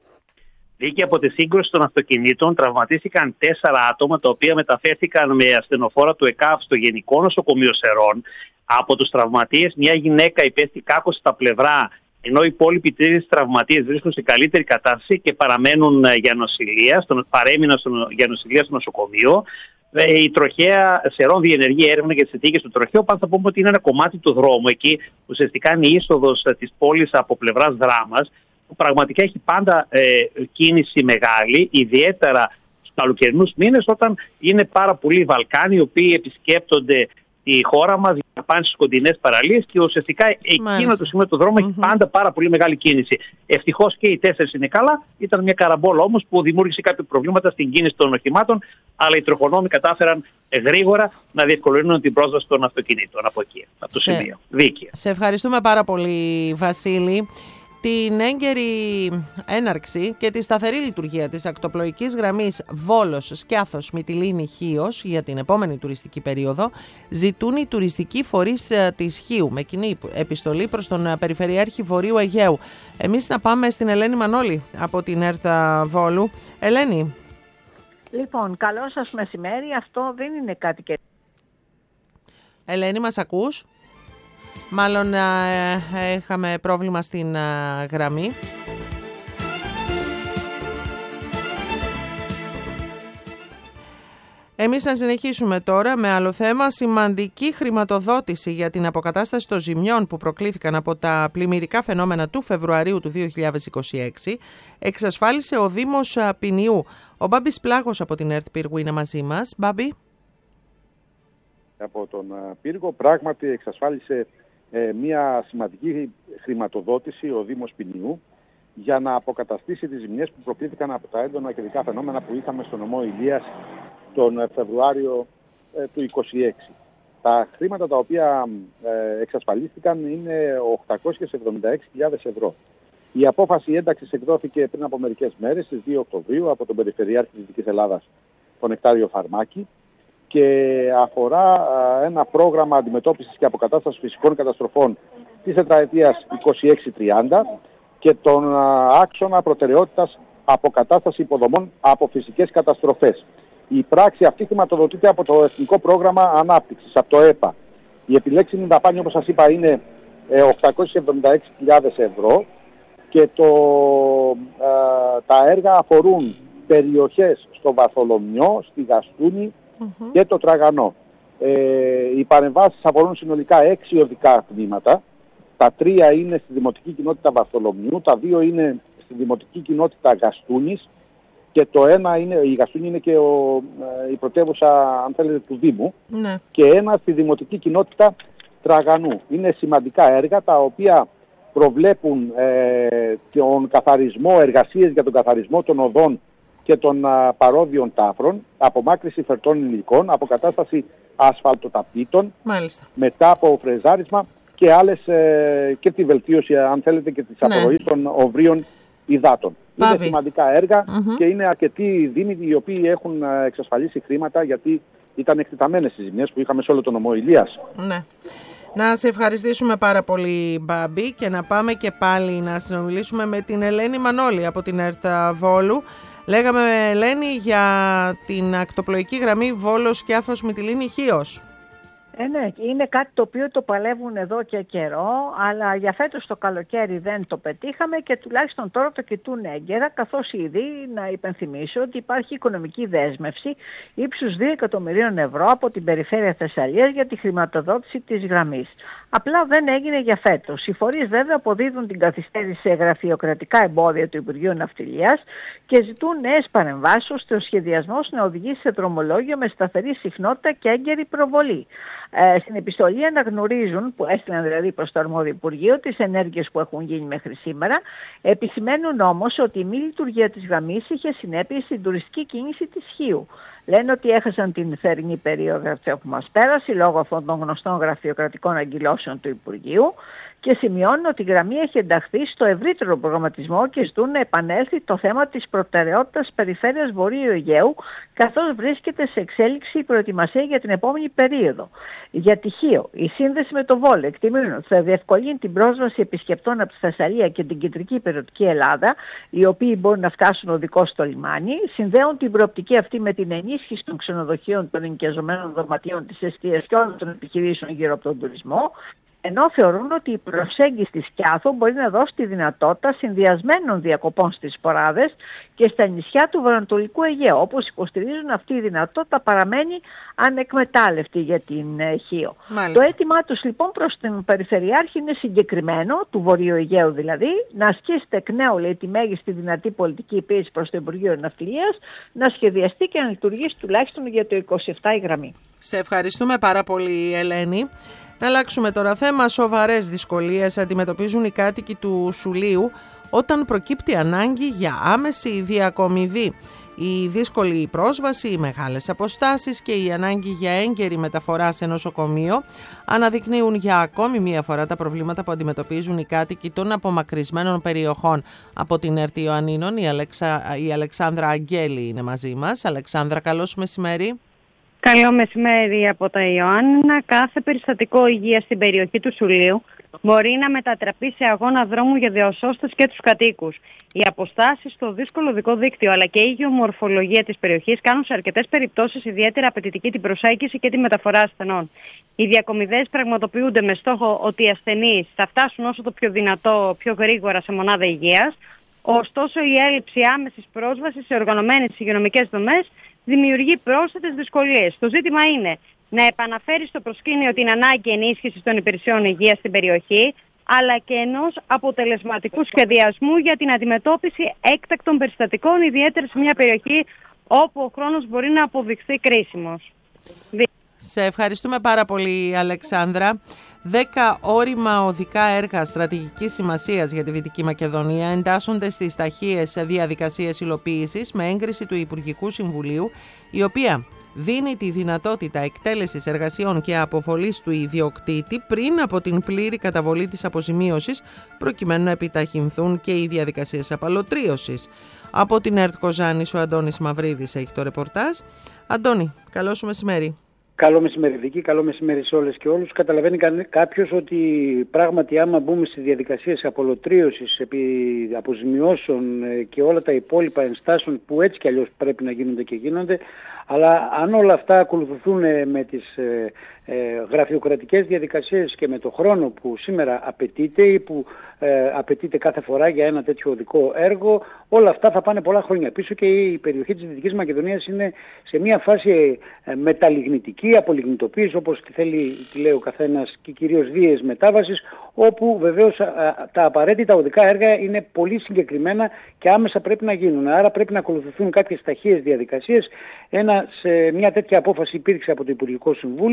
L: Δίκη, από τη σύγκρουση των αυτοκινήτων τραυματίστηκαν τέσσερα άτομα, τα οποία μεταφέρθηκαν με ασθενοφόρα του ΕΚΑΒ στο Γενικό Νοσοκομείο Σερών. Από τους τραυματίες, μια γυναίκα υπέστη κάκωση στα πλευρά, ενώ οι υπόλοιποι τρεις τραυματίες βρίσκονται σε καλύτερη κατάσταση και παραμένουν για νοσηλεία, στον, παρέμειναν στο, για νοσηλεία στο νοσοκομείο. Η τροχέα Σερών διενεργεί έρευνα για τις συνθήκες του τροχαίου. Πάντα θα πούμε ότι είναι ένα κομμάτι του δρόμου εκεί, ουσιαστικά είναι η είσοδος της πόλης από πλευράς Δράμας, που πραγματικά έχει πάντα ε, κίνηση μεγάλη, ιδιαίτερα στους καλοκαιρινούς μήνες, όταν είναι πάρα πολλοί Βαλκάνοι οι οποίοι επισκέπτονται τη χώρα μας για να πάνε στις κοντινές παραλίες και ουσιαστικά εκείνο το σημείο του δρόμου mm-hmm. έχει πάντα πάρα πολύ μεγάλη κίνηση. Ευτυχώς και οι τέσσερις είναι καλά. Ήταν μια καραμπόλα όμως που δημιούργησε κάποια προβλήματα στην κίνηση των οχημάτων, αλλά οι τροχονόμοι κατάφεραν γρήγορα να διευκολύνουν την πρόσβαση των αυτοκινήτων από εκεί, από το σε, σημείο. Δίκαια. Σε ευχαριστούμε πάρα πολύ, Βασίλη. Την έγκαιρη έναρξη και τη σταθερή λειτουργία της ακτοπλοϊκής γραμμής Βόλος Σκιάθος Μυτιλήνη Χίος για την επόμενη τουριστική περίοδο ζητούν οι τουριστικοί φορείς της Χίου με κοινή επιστολή προς τον Περιφερειάρχη Βορείου Αιγαίου. Εμείς να πάμε στην Ελένη Μανώλη από την ΕΡΤ Βόλου. Ελένη.
M: Λοιπόν, καλό σας μεσημέρι. Αυτό δεν είναι κάτι και...
B: Ελένη, μας ακούς? Μάλλον ε, είχαμε πρόβλημα στην ε, γραμμή. Εμείς να συνεχίσουμε τώρα με άλλο θέμα. Σημαντική χρηματοδότηση για την αποκατάσταση των ζημιών που προκλήθηκαν από τα πλημμυρικά φαινόμενα του Φεβρουαρίου του δύο χιλιάδες είκοσι έξι εξασφάλισε ο Δήμος Ποινιού. Ο Μπάμπης Πλάγος από την ΕΡΤ Πύργου είναι μαζί μας. Μπάμπη.
N: Από τον Πύργο πράγματι εξασφάλισε ε, μια σημαντική χρηματοδότηση ο Δήμος Ποινιού για να αποκαταστήσει τις ζημιές που προκλήθηκαν από τα έντονα καιρικά φαινόμενα που είχαμε στο νομό Ηλίας τον Φεβρουάριο ε, του είκοσι έξι. Τα χρήματα τα οποία ε, εξασφαλίστηκαν είναι οκτακόσιες εβδομήντα έξι χιλιάδες ευρώ. Η απόφαση ένταξης εκδόθηκε πριν από μερικές μέρες, στις δύο Οκτωβρίου, από τον Περιφερειάρχη της Δυτικής Ελλάδας, τον Νεκτάριο Φαρμάκη, και αφορά ένα πρόγραμμα αντιμετώπισης και αποκατάστασης φυσικών καταστροφών της τετραετίας είκοσι έξι τριάντα και τον άξονα προτεραιότητας αποκατάσταση υποδομών από φυσικές καταστροφές. Η πράξη αυτή χρηματοδοτείται από το Εθνικό Πρόγραμμα Ανάπτυξης, από το ΕΠΑ. Η επιλέξιμη δαπάνη, όπως σας είπα, είναι οκτακόσιες εβδομήντα έξι χιλιάδες ευρώ και το, ε, τα έργα αφορούν περιοχές στο Βαθολομιό, στη Γαστούνη mm-hmm. και το Τραγανό. Ε, οι παρεμβάσεις αφορούν συνολικά έξι οδικά τμήματα. Τα τρία είναι στη Δημοτική Κοινότητα Βαθολομιού, τα δύο είναι στη Δημοτική Κοινότητα Γαστούνης και το ένα είναι, η Γαστούνη είναι και ο, η πρωτεύουσα, αν θέλετε, του Δήμου, ναι. και ένα στη Δημοτική Κοινότητα Τραγανού. Είναι σημαντικά έργα τα οποία προβλέπουν ε, τον καθαρισμό, εργασίες για τον καθαρισμό των οδών και των α, παρόδιων τάφρων, απομάκρυση φερτών υλικών, αποκατάσταση ασφαλτοταπήτων,
B: Μάλιστα.
N: μετά από φρεζάρισμα και, άλλες, ε, και τη βελτίωση, αν θέλετε, και της ναι. απορροής των οβρίων υδάτων. Πάβη. Είναι σημαντικά έργα mm-hmm. και είναι αρκετοί δήμοι οι οποίοι έχουν εξασφαλίσει χρήματα, γιατί ήταν εκτεταμένες οι ζημιές που είχαμε σε όλο τον νομό Ηλίας.
B: Ναι. Να σε ευχαριστήσουμε πάρα πολύ, Μπάμπη, και να πάμε και πάλι να συνομιλήσουμε με την Ελένη Μανώλη από την ΕΡΤ Βόλου. Λέγαμε, Ελένη, για την ακτοπλοϊκή γραμμή Βόλος-Σκιάθος Μυτιλήνη-Χίος.
M: Ε, ναι, είναι κάτι το οποίο το παλεύουν εδώ και καιρό, αλλά για φέτος το καλοκαίρι δεν το πετύχαμε και τουλάχιστον τώρα το κοιτούν έγκαιρα, καθώς ήδη να υπενθυμίσω ότι υπάρχει οικονομική δέσμευση ύψους δύο εκατομμυρίων ευρώ από την Περιφέρεια Θεσσαλίας για τη χρηματοδότηση της γραμμής. Απλά δεν έγινε για φέτος. Οι φορείς βέβαια αποδίδουν την καθυστέρηση σε γραφειοκρατικά εμπόδια του Υπουργείου Ναυτιλίας και ζητούν νέες παρεμβάσεις ώστε ο σχεδιασμός να οδηγήσει σε δρομολόγιο με σταθερή συχνότητα και έγκαιρη προβολή. Ε, στην επιστολή αναγνωρίζουν, που έστειλαν δηλαδή προς το αρμόδιο Υπουργείο, τις ενέργειες που έχουν γίνει μέχρι σήμερα. Επισημαίνουν όμως ότι η μη λειτουργία της γραμμής είχε συνέπειες στην τουριστική κίνηση της Χίου. Λένε ότι έχασαν την θερινή περίοδο που μας πέρασε λόγω αυτών των γνωστών γραφειοκρατικών αγκυλώσεων του Υπουργείου και σημειώνουν ότι η γραμμή έχει ενταχθεί στο ευρύτερο προγραμματισμό και ζητούν να επανέλθει το θέμα της προτεραιότητας περιφέρειας Βορείου Αιγαίου, καθώς βρίσκεται σε εξέλιξη η προετοιμασία για την επόμενη περίοδο. Για τη Χίο, η σύνδεση με το Βόλο εκτιμούν ότι θα διευκολύνει την πρόσβαση επισκεπτών από τη Θεσσαλία και την κεντρική υπηρετική Ελλάδα, οι οποίοι μπορούν να φτάσουν οδικώς στο λιμάνι, συνδέουν την προοπτική αυτή με την ενίσχυση των ξενοδοχείων, των ενοικιαζομένων δωματίων της εστίας και όλων των επιχειρήσεων γύρω από τον τουρισμό, ενώ θεωρούν ότι η προσέγγιση της Σκιάθου μπορεί να δώσει τη δυνατότητα συνδυασμένων διακοπών στις σποράδες και στα νησιά του βορειοανατολικού Αιγαίου. Όπως υποστηρίζουν, αυτή η δυνατότητα παραμένει ανεκμετάλλευτη για την Χίο. Το αίτημά τους λοιπόν προς την Περιφερειάρχη είναι συγκεκριμένο, του Βορείου Αιγαίου δηλαδή, να ασκήσετε εκ νέου, λέει, τη μέγιστη δυνατή πολιτική πίεση προς το Υπουργείο Ναυτιλίας, να σχεδιαστεί και να λειτουργήσει τουλάχιστον για το είκοσι επτά η γραμμή.
B: Σε ευχαριστούμε πάρα πολύ, Ελένη. Να αλλάξουμε τώρα θέμα. Σοβαρές δυσκολίες αντιμετωπίζουν οι κάτοικοι του Σουλείου όταν προκύπτει ανάγκη για άμεση διακομιδή. Η δύσκολη πρόσβαση, οι μεγάλες αποστάσεις και η ανάγκη για έγκαιρη μεταφορά σε νοσοκομείο αναδεικνύουν για ακόμη μία φορά τα προβλήματα που αντιμετωπίζουν οι κάτοικοι των απομακρυσμένων περιοχών. Από την ΕΡΤ Ιωαννίνων η, Αλεξα... η Αλεξάνδρα Αγγέλη είναι μαζί μας. Αλεξάνδρα, καλώς μεσημέρι.
O: Καλό μεσημέρι από τα Ιωάννινα. Κάθε περιστατικό υγείας στην περιοχή του Σουλείου μπορεί να μετατραπεί σε αγώνα δρόμου για διασώστες και τους κατοίκους. Οι αποστάσεις στο δύσκολο οδικό δίκτυο αλλά και η γεωμορφολογία της περιοχής κάνουν σε αρκετές περιπτώσεις ιδιαίτερα απαιτητική την προσέγγιση και τη μεταφορά ασθενών. Οι διακομιδές πραγματοποιούνται με στόχο ότι οι ασθενείς θα φτάσουν όσο το πιο δυνατό, πιο γρήγορα σε μονάδα υγείας. Ωστόσο, η έλλειψη άμεσης πρόσβασης σε οργανωμένες υγειονομικές δομές δημιουργεί πρόσθετες δυσκολίες. Το ζήτημα είναι να επαναφέρει στο προσκήνιο την ανάγκη ενίσχυσης των υπηρεσιών υγείας στην περιοχή, αλλά και ενός αποτελεσματικού σχεδιασμού για την αντιμετώπιση έκτακτων περιστατικών, ιδιαίτερα σε μια περιοχή όπου ο χρόνος μπορεί να αποδειχθεί κρίσιμος.
B: Σε ευχαριστούμε πάρα πολύ, Αλεξάνδρα. Δέκα όρημα οδικά έργα στρατηγικής σημασίας για τη Δυτική Μακεδονία εντάσσονται στις ταχείες διαδικασίες υλοποίησης με έγκριση του Υπουργικού Συμβουλίου, η οποία δίνει τη δυνατότητα εκτέλεσης εργασιών και αποβολής του ιδιοκτήτη πριν από την πλήρη καταβολή της αποζημίωσης, προκειμένου να επιταχυνθούν και οι διαδικασίες απαλωτρίωσης. Από την ΕΡΤ Κοζάνης, ο Αντώνης Μαυρίδης έχει το ρεπορτάζ. Αντώνη, καλό σου μεσημέρι.
P: Καλό μεσημέρι Βίκη, καλό μεσημέρι σε όλες και όλους. Καταλαβαίνει κάποιος ότι πράγματι άμα μπούμε στις διαδικασίες απολωτρίωσης, επί αποζημιώσεων και όλα τα υπόλοιπα ενστάσεων που έτσι κι αλλιώς πρέπει να γίνονται και γίνονται, αλλά αν όλα αυτά ακολουθούν με τις ε, ε, γραφειοκρατικές διαδικασίες και με το χρόνο που σήμερα απαιτείται ή που ε, απαιτείται κάθε φορά για ένα τέτοιο οδικό έργο, όλα αυτά θα πάνε πολλά χρόνια πίσω και η περιοχή της Δυτικής Μακεδονίας είναι σε μια φάση ε, μεταλιγνητική, απολιγνητοποίηση, όπως τη θέλει, τη λέει ο καθένας, και κυρίως βίαιης μετάβασης, όπου βεβαίως α, τα απαραίτητα οδικά έργα είναι πολύ συγκεκριμένα και άμεσα πρέπει να γίνουν. Άρα πρέπει να ακολουθηθούν κάποιες ταχείες διαδικασίες. Ένα, σε μια τέτοια απόφαση υπήρξε από το Υπουργικό Συμβούλιο, έτσι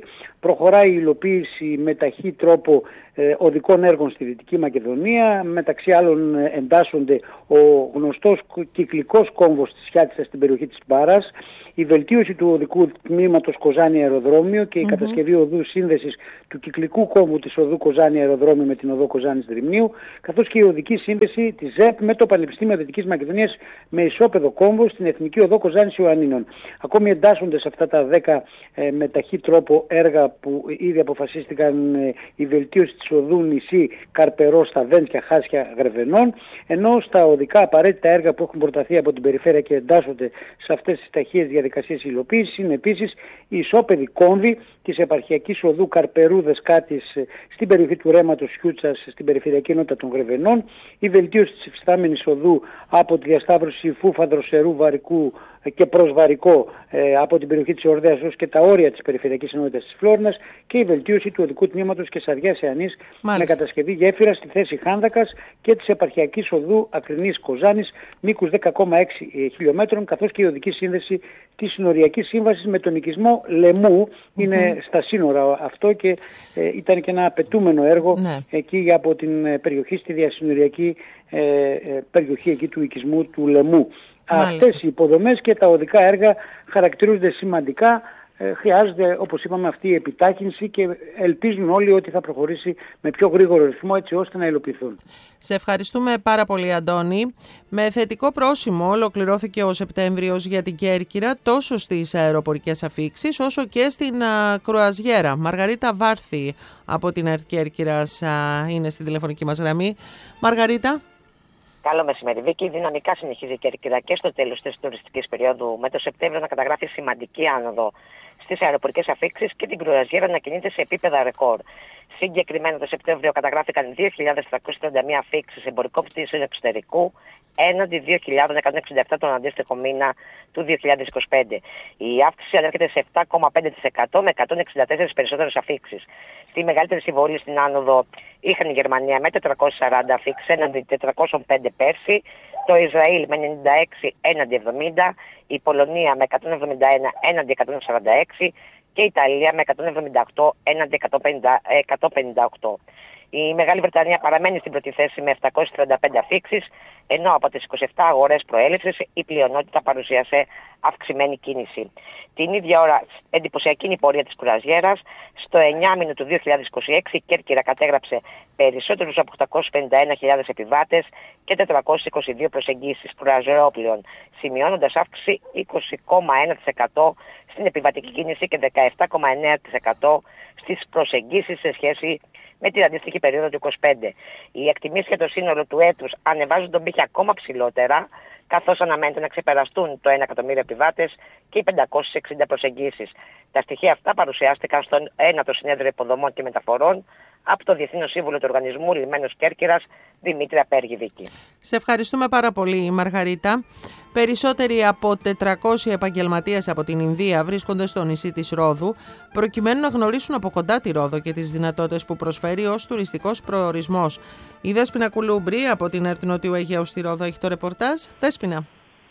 P: Βουλγαρική. Προχωράει η υλοποίηση με ταχύ τρόπο ε, οδικών έργων στη Δυτική Μακεδονία. Μεταξύ άλλων ε, εντάσσονται ο γνωστός κυκλικός κόμβος της Χιάτισσας στην περιοχή της Μπάρας, η βελτίωση του οδικού τμήματος Κοζάνη Αεροδρόμιο και η mm-hmm. κατασκευή οδού σύνδεσης του κυκλικού κόμβου της οδού Κοζάνη Αεροδρόμιο με την οδό Κοζάνης Δρυμνίου, καθώς και η οδική σύνδεση της ΖΕΠ με το Πανεπιστήμιο Δυτικής Μακεδονίας με ισόπεδο κόμβο στην Εθνική Οδό Κοζάνης Ιωαννίνων. Ακόμη εντάσσονται σε αυτά τα δέκα ε, με ταχύ τρόπο έργα που ήδη αποφασίστηκαν, ε, η βελτίωση της οδού νησί Καρπερό στα Βέντσια, Χάσια, Γρεβενών, ενώ στα οδικά απαραίτητα έργα που έχουν προταθεί από την περιφέρεια και εντάσσονται σε αυτές τις ταχείες διαδικασίες υλοποίησης είναι επίσης η ισόπεδη κόμβη της επαρχιακής οδού Καρπερού Δεσκάτης στην περιοχή του ρέματος Χιούτσας στην περιφερειακή ενότητα των Γρεβενών, η βελτίωση της υφιστάμενης οδού από τη διασταύρωση Φούφανδρος Σερού Βαρικού και προς Βαρικό ε, από την περιοχή της Ορδέας ως και τα όρια της περιφερειακής ενότητας της Φλόρνας και η βελτίωση του οδικού τμήματος Κεσαριάς Εανής με κατασκευή γέφυρας στη θέση Χάνδακας και της επαρχιακής οδού Ακρινής Κοζάνης μήκους δέκα κόμμα έξι χιλιόμετρων, καθώς και η οδική σύνδεση της συνοριακής σύμβασης με τον οικισμό Λεμού. Mm-hmm. Είναι στα σύνορα αυτό και ε, ήταν και ένα απαιτούμενο έργο ναι. εκεί από την περιοχή στη διασυνοριακή ε, ε, περιοχή εκεί του οικισμού του Λεμού. Μάλιστα. Αυτές οι υποδομές και τα οδικά έργα χαρακτηρίζονται σημαντικά. Ε, χρειάζεται, όπως είπαμε, αυτή η επιτάχυνση και ελπίζουν όλοι ότι θα προχωρήσει με πιο γρήγορο ρυθμό έτσι ώστε να υλοποιηθούν.
B: Σε ευχαριστούμε πάρα πολύ, Αντώνη. Με θετικό πρόσημο ολοκληρώθηκε ο Σεπτέμβριος για την Κέρκυρα τόσο στις αεροπορικές αφίξεις όσο και στην α, κρουαζιέρα. Μαργαρίτα Βάρθη από την ΕΡΤ Κέρκυρας α, είναι στη τηλεφωνική μας γραμμή. Μαργαρίτα.
Q: Καλό μεσημέρι, Βίκη. Δυναμικά συνεχίζει η Κέρκυρα και στο τέλος της τουριστικής περίοδου, με το Σεπτέμβριο να καταγράφει σημαντική άνοδο στις αεροπορικές αφίξεις και την κρουαζιέρα να κινείται σε επίπεδα ρεκόρ. Συγκεκριμένα το Σεπτέμβριο καταγράφηκαν δύο χιλιάδες τριακόσιες τριάντα μία αφίξεις εμπορικών πτήσεων εξωτερικού έναντι δύο χιλιάδες εκατόν εξήντα επτά τον αντίστοιχο μήνα του δύο χιλιάδες είκοσι πέντε. Η αύξηση ανέρχεται σε επτά κόμμα πέντε τοις εκατό με εκατόν εξήντα τέσσερα περισσότερες αφίξεις. Τη μεγαλύτερη συμβολή στην άνοδο είχαν η Γερμανία με τετρακόσιες σαράντα αφίξεις έναντι τετρακόσιες πέντε πέρσι, το Ισραήλ με ενενήντα έξι έναντι εβδομήντα, η Πολωνία με εκατόν εβδομήντα ένα έναντι εκατόν σαράντα έξι και η Ιταλία με εκατόν εβδομήντα οκτώ έναντι εκατόν πενήντα οκτώ. Η Μεγάλη Βρετανία παραμένει στην πρώτη θέση με επτακόσιες τριάντα πέντε αφίξεις, ενώ από τις είκοσι επτά αγορές προέλευσης η πλειονότητα παρουσίασε αυξημένη κίνηση. Την ίδια ώρα εντυπωσιακή είναι η πορεία της κρουαζιέρας. Στο εννιάμηνο του δύο χιλιάδες είκοσι έξι η Κέρκυρα κατέγραψε περισσότερους από οκτακόσιες πενήντα ένα χιλιάδες επιβάτες και τετρακόσιες είκοσι δύο προσεγγίσεις κρουαζιερόπλοιων, σημειώνοντας αύξηση είκοσι κόμμα ένα τοις εκατό στην επιβατική κίνηση και δεκαεπτά κόμμα εννέα τοις εκατό στις προσεγγίσεις σε σχέση με την αντίστοιχη περίοδο του είκοσι πέντε. Οι εκτιμήσεις για το σύνολο του έτους ανεβάζουν τον πύχη ακόμα ψηλότερα, καθώς αναμένεται να ξεπεραστούν το ένα εκατομμύριο επιβάτες και οι πεντακόσιες εξήντα προσεγγίσεις. Τα στοιχεία αυτά παρουσιάστηκαν στο ένατο Συνέδριο Υποδομών και Μεταφορών από το Διεθνή Σύμβουλο του Οργανισμού Λιμένος Κέρκυρας, Δημήτρη Απέργη, Βίκη.
B: Σε ευχαριστούμε πάρα πολύ, Μαργαρίτα. Περισσότεροι από τετρακόσιοι επαγγελματίες από την Ινδία βρίσκονται στο νησί της Ρόδου, προκειμένου να γνωρίσουν από κοντά τη Ρόδο και τις δυνατότητες που προσφέρει ως τουριστικός προορισμός. Η Δέσποινα Κουλούμπρη από την ΕΡΤ Νότιου Αιγαίου στη Ρόδο έχει το ρεπορτάζ. Δέσποινα.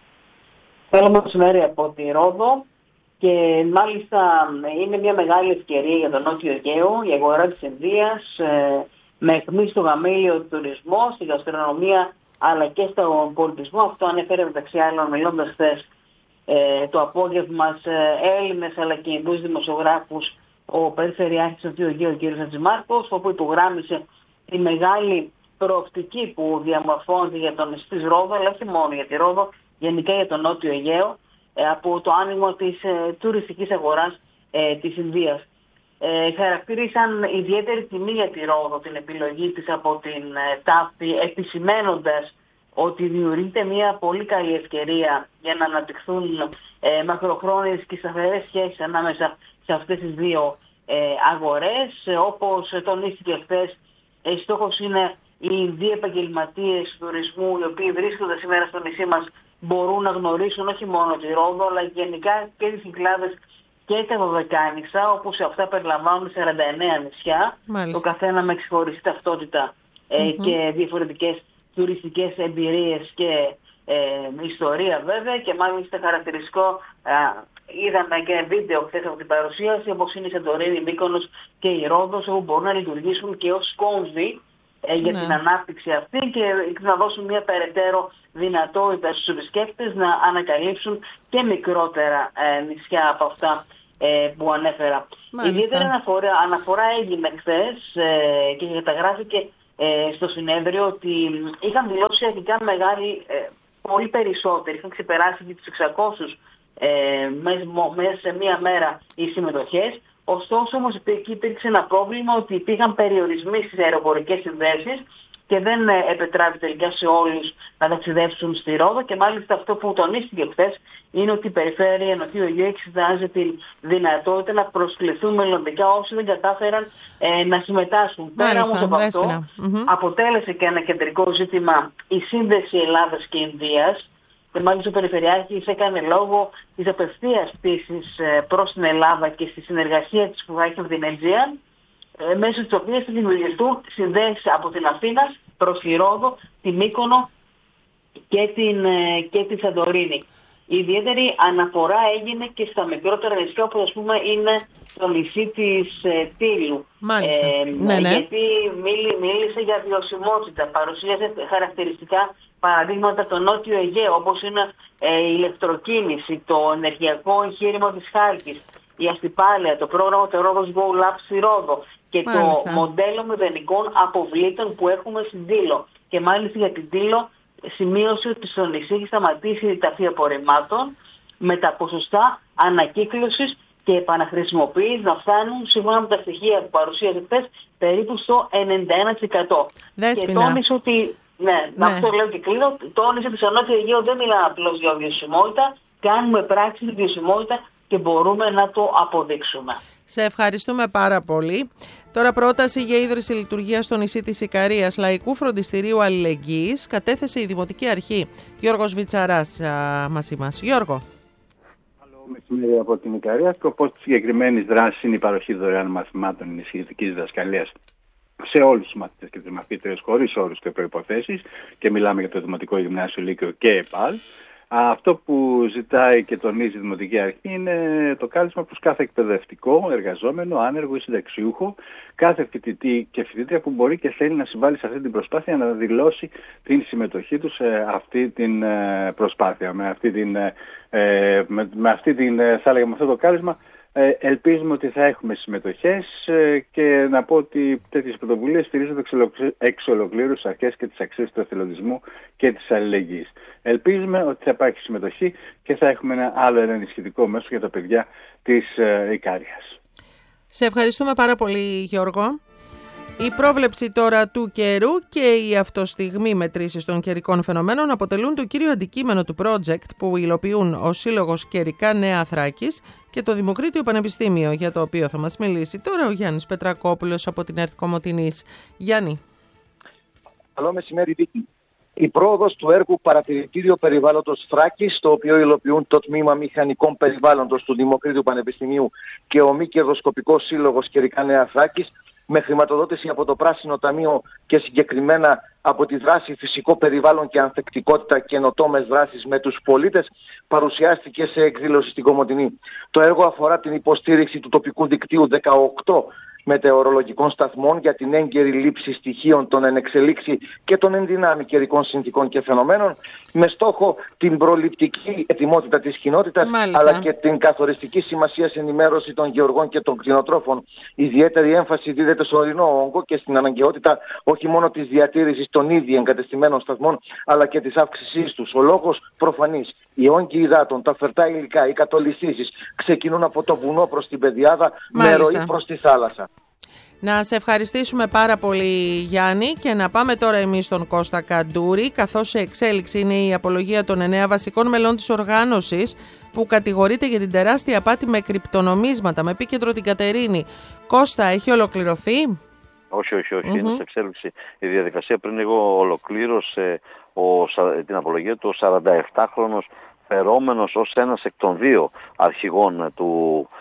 R: Καλό μεσημέρι από τη Ρόδο και μάλιστα είναι μια μεγάλη ευκαιρία για τον Νότιο Αιγαίο, η αγορά της Ινδίας, με αιχμή στο γαμήλιο τουρισμό, στη γαστρονομία αλλά και στον πολιτισμό. Αυτό ανέφερε μεταξύ άλλων μιλώντας χθες ε, το απόγευμα σε Έλληνες αλλά και Ινδούς δημοσιογράφους ο Περιφερειάρχης του Νότιου Αιγαίου, ο κ. Χατζημάρκος, όπου υπογράμμισε τη μεγάλη προοπτική που διαμορφώνεται για τον νησί της Ρόδο, αλλά όχι μόνο για τη Ρόδο, γενικά για τον Νότιο Αιγαίο, ε, από το άνοιγμα της ε, τουριστικής αγοράς ε, της Ινδίας. Ε, χαρακτήρισαν ιδιαίτερη τιμή για τη Ρόδο την επιλογή της από την ε, τάφη, επισημένοντας ότι δημιουργείται μια πολύ καλή ευκαιρία για να αναπτυχθούν ε, μακροχρόνιες και σταθερές σχέσεις ανάμεσα σε αυτές τις δύο ε, αγορές. Ε, όπως τονίστηκε χθες, ε, στόχος είναι οι Ινδοί επαγγελματίες τουρισμού, οι οποίοι βρίσκονται σήμερα στο νησί μας, μπορούν να γνωρίσουν όχι μόνο τη Ρόδο, αλλά γενικά και τις Κυκλάδες και τα Δωδεκάνησα, όπου σε αυτά περιλαμβάνουν σαράντα εννέα νησιά, μάλιστα, το καθένα με ξεχωριστή ταυτότητα ε, mm-hmm. και διαφορετικές τουριστικές εμπειρίες και ε, ιστορία βέβαια, και μάλιστα χαρακτηριστικό ε, είδαμε και βίντεο χθες από την παρουσίαση, όπως είναι η Σαντορίνη, η Μύκονος και η Ρόδος, όπου μπορούν να λειτουργήσουν και ως κόμβοι ε, για ναι. την ανάπτυξη αυτή και να δώσουν μια περαιτέρω δυνατότητα στους επισκέπτες να ανακαλύψουν και μικρότερα ε, νησιά από αυτά ε, που ανέφερα. Η ιδιαίτερη αναφορά, αναφορά έγινε χθες ε, και καταγράφηκε ε, στο συνέδριο ότι είχαν δηλώσει αρχικά μεγάλη, ε, πολύ περισσότεροι, είχαν ξεπεράσει και τους εξακόσιους ε, μέσα σε μία μέρα οι συμμετοχές. Ωστόσο όμως υπήρξε ένα πρόβλημα ότι υπήρχαν περιορισμοί στις αεροπορικές συνδέσεις και δεν επετράπη τελικά σε όλους να ταξιδεύσουν στη Ρόδο, και μάλιστα αυτό που τονίστηκε χθες είναι ότι η Περιφέρεια Νοτιού Αιγαίου εξετάζει την δυνατότητα να προσκληθούν μελλοντικά όσοι δεν κατάφεραν ε, να συμμετάσχουν. Πέρα όμως από αυτό mm-hmm. αποτέλεσε και ένα κεντρικό ζήτημα η σύνδεση Ελλάδας και Ινδίας, και μάλιστα ο Περιφερειάρχης έκανε λόγο της απευθείας πτήσης προς την Ελλάδα και στη συνεργασία της που θα έχει με την Aegean, μέσω της οποίας θα δημιουργηθούν συνδέσεις από την Αθήνα προς τη Ρόδο, τη Μύκονο και την, και τη Σαντορίνη. Η ιδιαίτερη αναφορά έγινε και στα μικρότερα νησιά, όπως ας πούμε είναι το νησί της ε, Τύλου.
B: Μάλιστα. Ε, ναι, ναι.
R: Γιατί μίλη, μίλησε για βιωσιμότητα, παρουσίασε χαρακτηριστικά παραδείγματα το Νότιο Αιγαίο, όπως είναι ε, η ηλεκτροκίνηση, το ενεργειακό εγχείρημα της Χάλκης, η αστυπάλαια, το πρόγραμμα του Ρόδος Go Lab στη Ρόδο και μάλιστα. το μοντέλο μηδενικών αποβλήτων που έχουμε στην Τύλο. Και μάλιστα για την Τύλο σημείωσε ότι στο νησί έχει σταματήσει η ταφή απορριμμάτων με τα ποσοστά ανακύκλωσης και επαναχρησιμοποίησης να φτάνουν, σύμφωνα με τα στοιχεία που παρουσίασε χθες, περίπου στο ενενήντα ένα τοις εκατό.
B: Δέσποινα.
R: Και τόνισε ότι, ναι, ναι. αυτό λέω και κλείνω, τόνισε ότι στο Νότιο Αιγαίο δεν μιλάμε απλώς για βιωσιμότητα, κάνουμε πράξη τη βιωσιμότητα και μπορούμε να το αποδείξουμε.
B: Σε ευχαριστούμε πάρα πολύ. Τώρα πρόταση για ίδρυση λειτουργίας στο νησί της Ικαρίας Λαϊκού Φροντιστηρίου Αλληλεγγύης κατέθεσε η Δημοτική Αρχή. Γιώργος Βιτσαράς α, μαζί μας. Γιώργο.
S: Καλό μεσημέρι από την Ικαρία. Σκοπός της συγκεκριμένης δράσης είναι η παροχή δωρεάν μαθημάτων ενισχυτικής διδασκαλίας σε όλους τους μαθητές και τις μαθήτριες χωρίς όρους και προϋποθέσεις, και μιλάμε για το Δημοτικό Γυμνάσιο, Λύκειο και ΕΠΑΛ. Αυτό που ζητάει και τονίζει η Δημοτική Αρχή είναι το κάλεσμα προς κάθε εκπαιδευτικό, εργαζόμενο, άνεργο ή συνταξιούχο, κάθε φοιτητή και φοιτήτρια που μπορεί και θέλει να συμβάλλει σε αυτή την προσπάθεια να δηλώσει την συμμετοχή του σε αυτή την προσπάθεια. Με αυτή την, με, με αυτή την, θα έλεγα, με αυτό το κάλεσμα ελπίζουμε ότι θα έχουμε συμμετοχές, και να πω ότι τέτοιες πρωτοβουλίες στηρίζονται εξ ολοκλήρου στις αρχές και τις αξίες του εθελοντισμού και της αλληλεγγύης. Ελπίζουμε ότι θα υπάρχει συμμετοχή και θα έχουμε ένα άλλο ένα ενισχυτικό μέσο για τα παιδιά της Ικάριας.
B: Σε ευχαριστούμε πάρα πολύ, Γιώργο. Η πρόβλεψη τώρα του καιρού και η αυτοστιγμή μετρήσεις των καιρικών φαινομένων αποτελούν το κύριο αντικείμενο του project που υλοποιούν ο Σύλλογος Καιρικά Νέα Θράκης και το Δημοκρίτιο Πανεπιστήμιο, για το οποίο θα μας μιλήσει τώρα ο Γιάννης Πετρακόπουλος από την ΕΡΤ Κομοτηνής. Γιάννη.
T: Καλό μεσημέρι, Βίκη. Η πρόοδος του έργου Παρατηρητήριο Περιβάλλοντος Θράκης, το οποίο υλοποιούν το Τμήμα Μηχανικών Περιβάλλοντος του Δημοκρίτιου Πανεπιστημίου και ο Μη Κερδοσκοπικός Σύλλογος Καιρικά Νέα Θράκης, με χρηματοδότηση από το Πράσινο Ταμείο και συγκεκριμένα από τη δράση Φυσικό Περιβάλλον και Ανθεκτικότητα, καινοτόμες δράσεις με τους πολίτες, παρουσιάστηκε σε εκδήλωση στην Κομοτηνή. Το έργο αφορά την υποστήριξη του τοπικού δικτύου δεκαοκτώ μετεωρολογικών σταθμών για την έγκαιρη λήψη στοιχείων των ενεξελίξη και των ενδυνάμει καιρικών συνθήκων και φαινομένων, με στόχο την προληπτική ετοιμότητα της κοινότητας, αλλά και την καθοριστική σημασία ενημέρωση των γεωργών και των κτηνοτρόφων. Ιδιαίτερη έμφαση δίδεται στο ορεινό όγκο και στην αναγκαιότητα όχι μόνο της διατήρησης των ήδη εγκατεστημένων σταθμών, αλλά και της αύξησής τους. Ο λόγος προφανής. Οι όγκοι υδάτων, τα φερτά υλικά, οι κατολιστήσεις ξεκινούν από το βουνό προς την πεδιάδα, με ροή προς τη θάλασσα.
B: Να σε ευχαριστήσουμε πάρα πολύ, Γιάννη, και να πάμε τώρα εμείς στον Κώστα Καντούρη, καθώς σε εξέλιξη είναι η απολογία των εννέα βασικών μελών της οργάνωσης που κατηγορείται για την τεράστια απάτη με κρυπτονομίσματα, με επίκεντρο την Κατερίνη. Κώστα, έχει ολοκληρωθεί?
U: Όχι, όχι, όχι. Mm-hmm. Είναι σε εξέλιξη η διαδικασία. Πριν λίγο ολοκλήρωσε ο, την απολογία του ο σαρανταεφτάχρονος φερόμενος ως ένας εκ των δύο αρχηγών του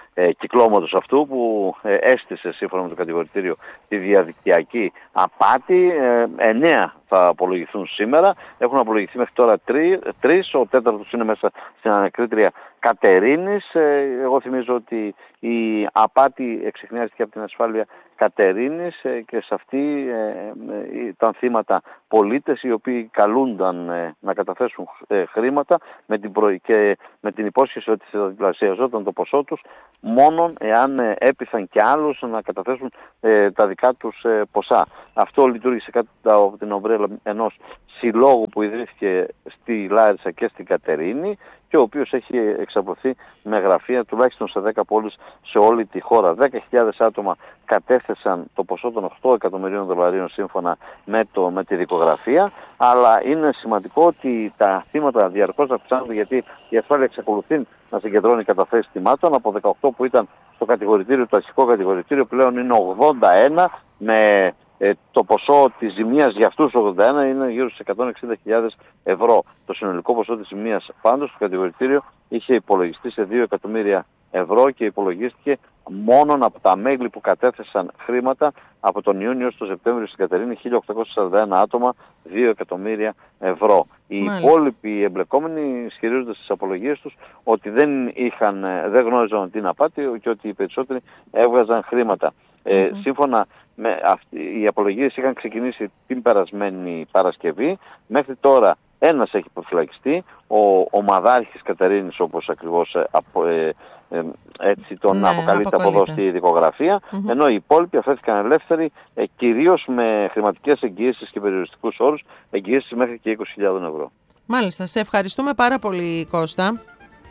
U: ε, κυκλώματος αυτού που ε, έστησε σύμφωνα με το κατηγορητήριο τη διαδικτυακή απάτη. Ε, εννέα θα απολογηθούν σήμερα. Έχουν απολογηθεί μέχρι τώρα τρεις. Ο τέταρτος είναι μέσα στην ανακρίτρια Κατερίνης. Ε, εγώ θυμίζω ότι η απάτη εξεχνιάστηκε από την ασφάλεια Κατερίνης ε, και σε αυτή ε, ε, ήταν θύματα πολίτες οι οποίοι καλούνταν ε, να καταθέσουν ε, χρήματα με την, προ... και με την υπόσχεση ότι θα διπλασιαζόταν το ποσό τους μόνον εάν ε, έπειθαν και άλλους να καταθέσουν ε, τα δικά τους ε, ποσά. Αυτό λειτουργήσε κάτω από την ομπρέλα ενός συλλόγου που ιδρύθηκε στη Λάρισα και στην Κατερίνη και ο οποίος έχει εξαπλωθεί με γραφεία τουλάχιστον σε δέκα πόλεις σε όλη τη χώρα. δέκα χιλιάδες άτομα κατέθεσαν το ποσό των οκτώ εκατομμυρίων δολαρίων σύμφωνα με, το, με τη δικογραφία, αλλά είναι σημαντικό ότι τα θύματα διαρκώς αυξάνονται γιατί η ασφάλεια εξακολουθεί να συγκεντρώνει καταθέσεις θυμάτων. Από δεκαοκτώ που ήταν στο κατηγορητήριο, το αρχικό κατηγορητήριο, πλέον είναι ογδόντα ένα με Ε, το ποσό της ζημίας για αυτούς τους ογδόντα ένα είναι γύρω στις εκατόν εξήντα χιλιάδες ευρώ. Το συνολικό ποσό της ζημίας πάντως στο κατηγορητήριο είχε υπολογιστεί σε δύο εκατομμύρια ευρώ και υπολογίστηκε μόνον από τα μέλη που κατέθεσαν χρήματα από τον Ιούνιο έως τον Σεπτέμβριο στην Κατερίνη, χίλια οκτακόσια σαράντα ένα άτομα, δύο εκατομμύρια ευρώ. Οι Μάλιστα. υπόλοιποι εμπλεκόμενοι ισχυρίζονται στις απολογίες τους ότι δεν, είχαν, δεν γνώριζαν την απάτη και ότι οι περισσότεροι έβγαζαν χρήματα. Ε, mm-hmm. Σύμφωνα με αυτή, οι απολογίες είχαν ξεκινήσει την περασμένη Παρασκευή. Μέχρι τώρα ένας έχει υποφυλακιστεί, ο ομαδάρχης Κατερίνης, όπως ακριβώς ε, απο, ε, ε, έτσι τον ναι, αποκαλείται από εδώ στη δικογραφία, mm-hmm. ενώ οι υπόλοιποι αφέθηκαν ελεύθεροι ε, κυρίως με χρηματικές εγγυήσεις και περιοριστικούς όρους, εγγυήσεις μέχρι και είκοσι χιλιάδες ευρώ.
B: Μάλιστα, σε ευχαριστούμε πάρα πολύ, Κώστα.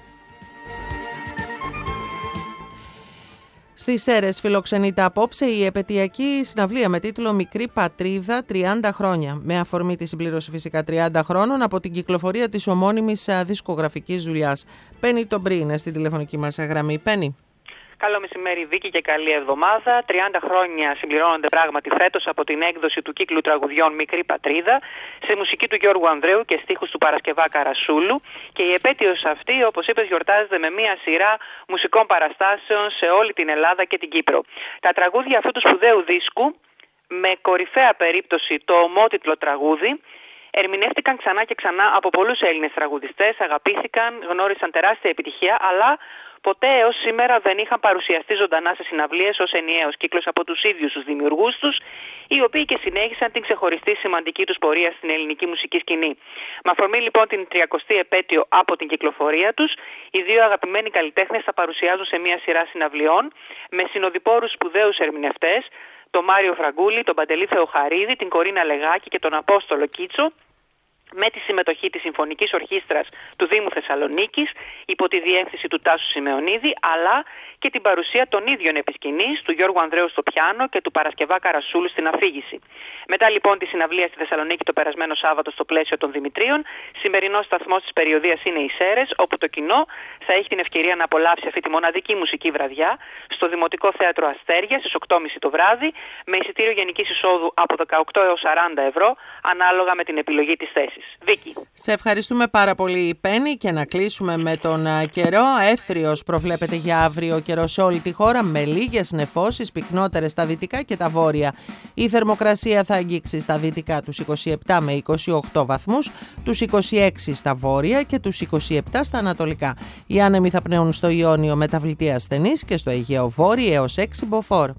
B: Στις Σέρρες φιλοξενείται απόψε η επετειακή συναυλία με τίτλο «Μικρή Πατρίδα τριάντα χρόνια», με αφορμή τη συμπλήρωση φυσικά τριάντα χρόνων από την κυκλοφορία της ομώνυμης δισκογραφικής δουλειάς. Πέννη Τομπρί είναι στην τηλεφωνική μας γραμμή. Πέννη.
A: Καλό μεσημέρι Βίκη και καλή εβδομάδα. τριάντα χρόνια συμπληρώνονται πράγματι φέτος από την έκδοση του κύκλου τραγουδιών «Μικρή Πατρίδα» σε μουσική του Γιώργου Ανδρέου και στίχους του Παρασκευά Καρασούλου, και η επέτειος αυτή, όπως είπες, γιορτάζεται με μία σειρά μουσικών παραστάσεων σε όλη την Ελλάδα και την Κύπρο. Τα τραγούδια αυτού του σπουδαίου δίσκου, με κορυφαία περίπτωση το ομότιτλο τραγούδι, ερμηνεύτηκαν ξανά και ξανά από πολλούς Έλληνες τραγουδιστές, αγαπήθηκαν, γνώρισαν τεράστια επιτυχία, αλλά ποτέ έως σήμερα δεν είχαν παρουσιαστεί ζωντανά σε συναυλίες ως ενιαίος κύκλος από τους ίδιους τους δημιουργούς τους, οι οποίοι και συνέχισαν την ξεχωριστή σημαντική τους πορεία στην ελληνική μουσική σκηνή. Με αφορμή λοιπόν την τριακοστή επέτειο από την κυκλοφορία τους, οι δύο αγαπημένοι καλλιτέχνες θα παρουσιάζουν σε μια σειρά συναυλιών με συνοδοιπόρους σπουδαίους ερμηνευτές, τον Μάριο Φραγκούλη, τον Παντελή Θεοχαρίδη, την Κορίνα Λεγάκη και τον Απόστολο Κίτσο, με τη συμμετοχή της Συμφωνικής Ορχήστρας του Δήμου Θεσσαλονίκης υπό τη διεύθυνση του Τάσου Σιμεωνίδη, αλλά και την παρουσία των ίδιων επισκηνής του Γιώργου Ανδρέου στο πιάνο και του Παρασκευά Καρασούλου στην αφήγηση. Μετά λοιπόν τη συναυλία στη Θεσσαλονίκη το περασμένο Σάββατο στο πλαίσιο των Δημητρίων, σημερινός σταθμός της περιοδίας είναι οι Σέρρες, όπου το κοινό θα έχει την ευκαιρία να απολαύσει αυτή τη μοναδική μουσική βραδιά στο Δημοτικό Θέατρο Αστέρια στις οκτώ και μισή το βράδυ, με εισιτήριο γενικής εισόδου από δεκαοκτώ έως σαράντα ευρώ, ανάλογα με την επιλογή της θέσης. Βίκη.
B: Σε ευχαριστούμε πάρα πολύ, Πέννη, και να κλείσουμε με τον καιρό. Έθριος προβλέπεται για αύριο καιρό σε όλη τη χώρα, με λίγες νεφώσεις, πυκνότερες στα δυτικά και τα βόρεια. Η θερμοκρασία θα αγγίξει στα δυτικά τους είκοσι επτά με είκοσι οκτώ βαθμούς, τους είκοσι έξι στα βόρεια και τους είκοσι επτά στα ανατολικά. Οι άνεμοι θα πνέουν στο Ιόνιο μεταβλητή ασθενής και στο Αιγαίο Βόρειο έως έξι μποφόρ.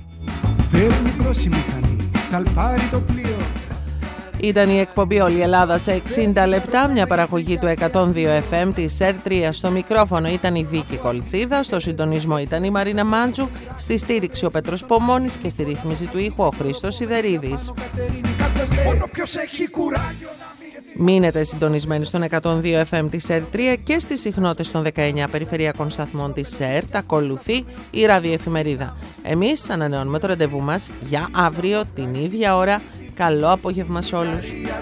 B: Ήταν η εκπομπή «Όλη η Ελλάδα σε εξήντα λεπτά», μια παραγωγή του εκατόν δύο εφ εμ της ΕΡ τρία. Στο μικρόφωνο ήταν η Βίκη Κολτσίδα, στο συντονισμό ήταν η Μαρίνα Μάντζου, στη στήριξη ο Πέτρος Πομώνης και στη ρύθμιση του ήχου ο Χρήστος Σιδερίδης. Μείνετε συντονισμένοι στον εκατόν δύο εφ εμ της ΕΡ τρία και στις συχνότητες των δεκαεννιά περιφερειακών σταθμών της ΕΡΤ. Ακολουθεί η ραδιοεφημερίδα. Εμείς ανανεώνουμε το ραντεβού μας για αύριο την ίδια ώρα. Καλό απόγευμα σε όλους.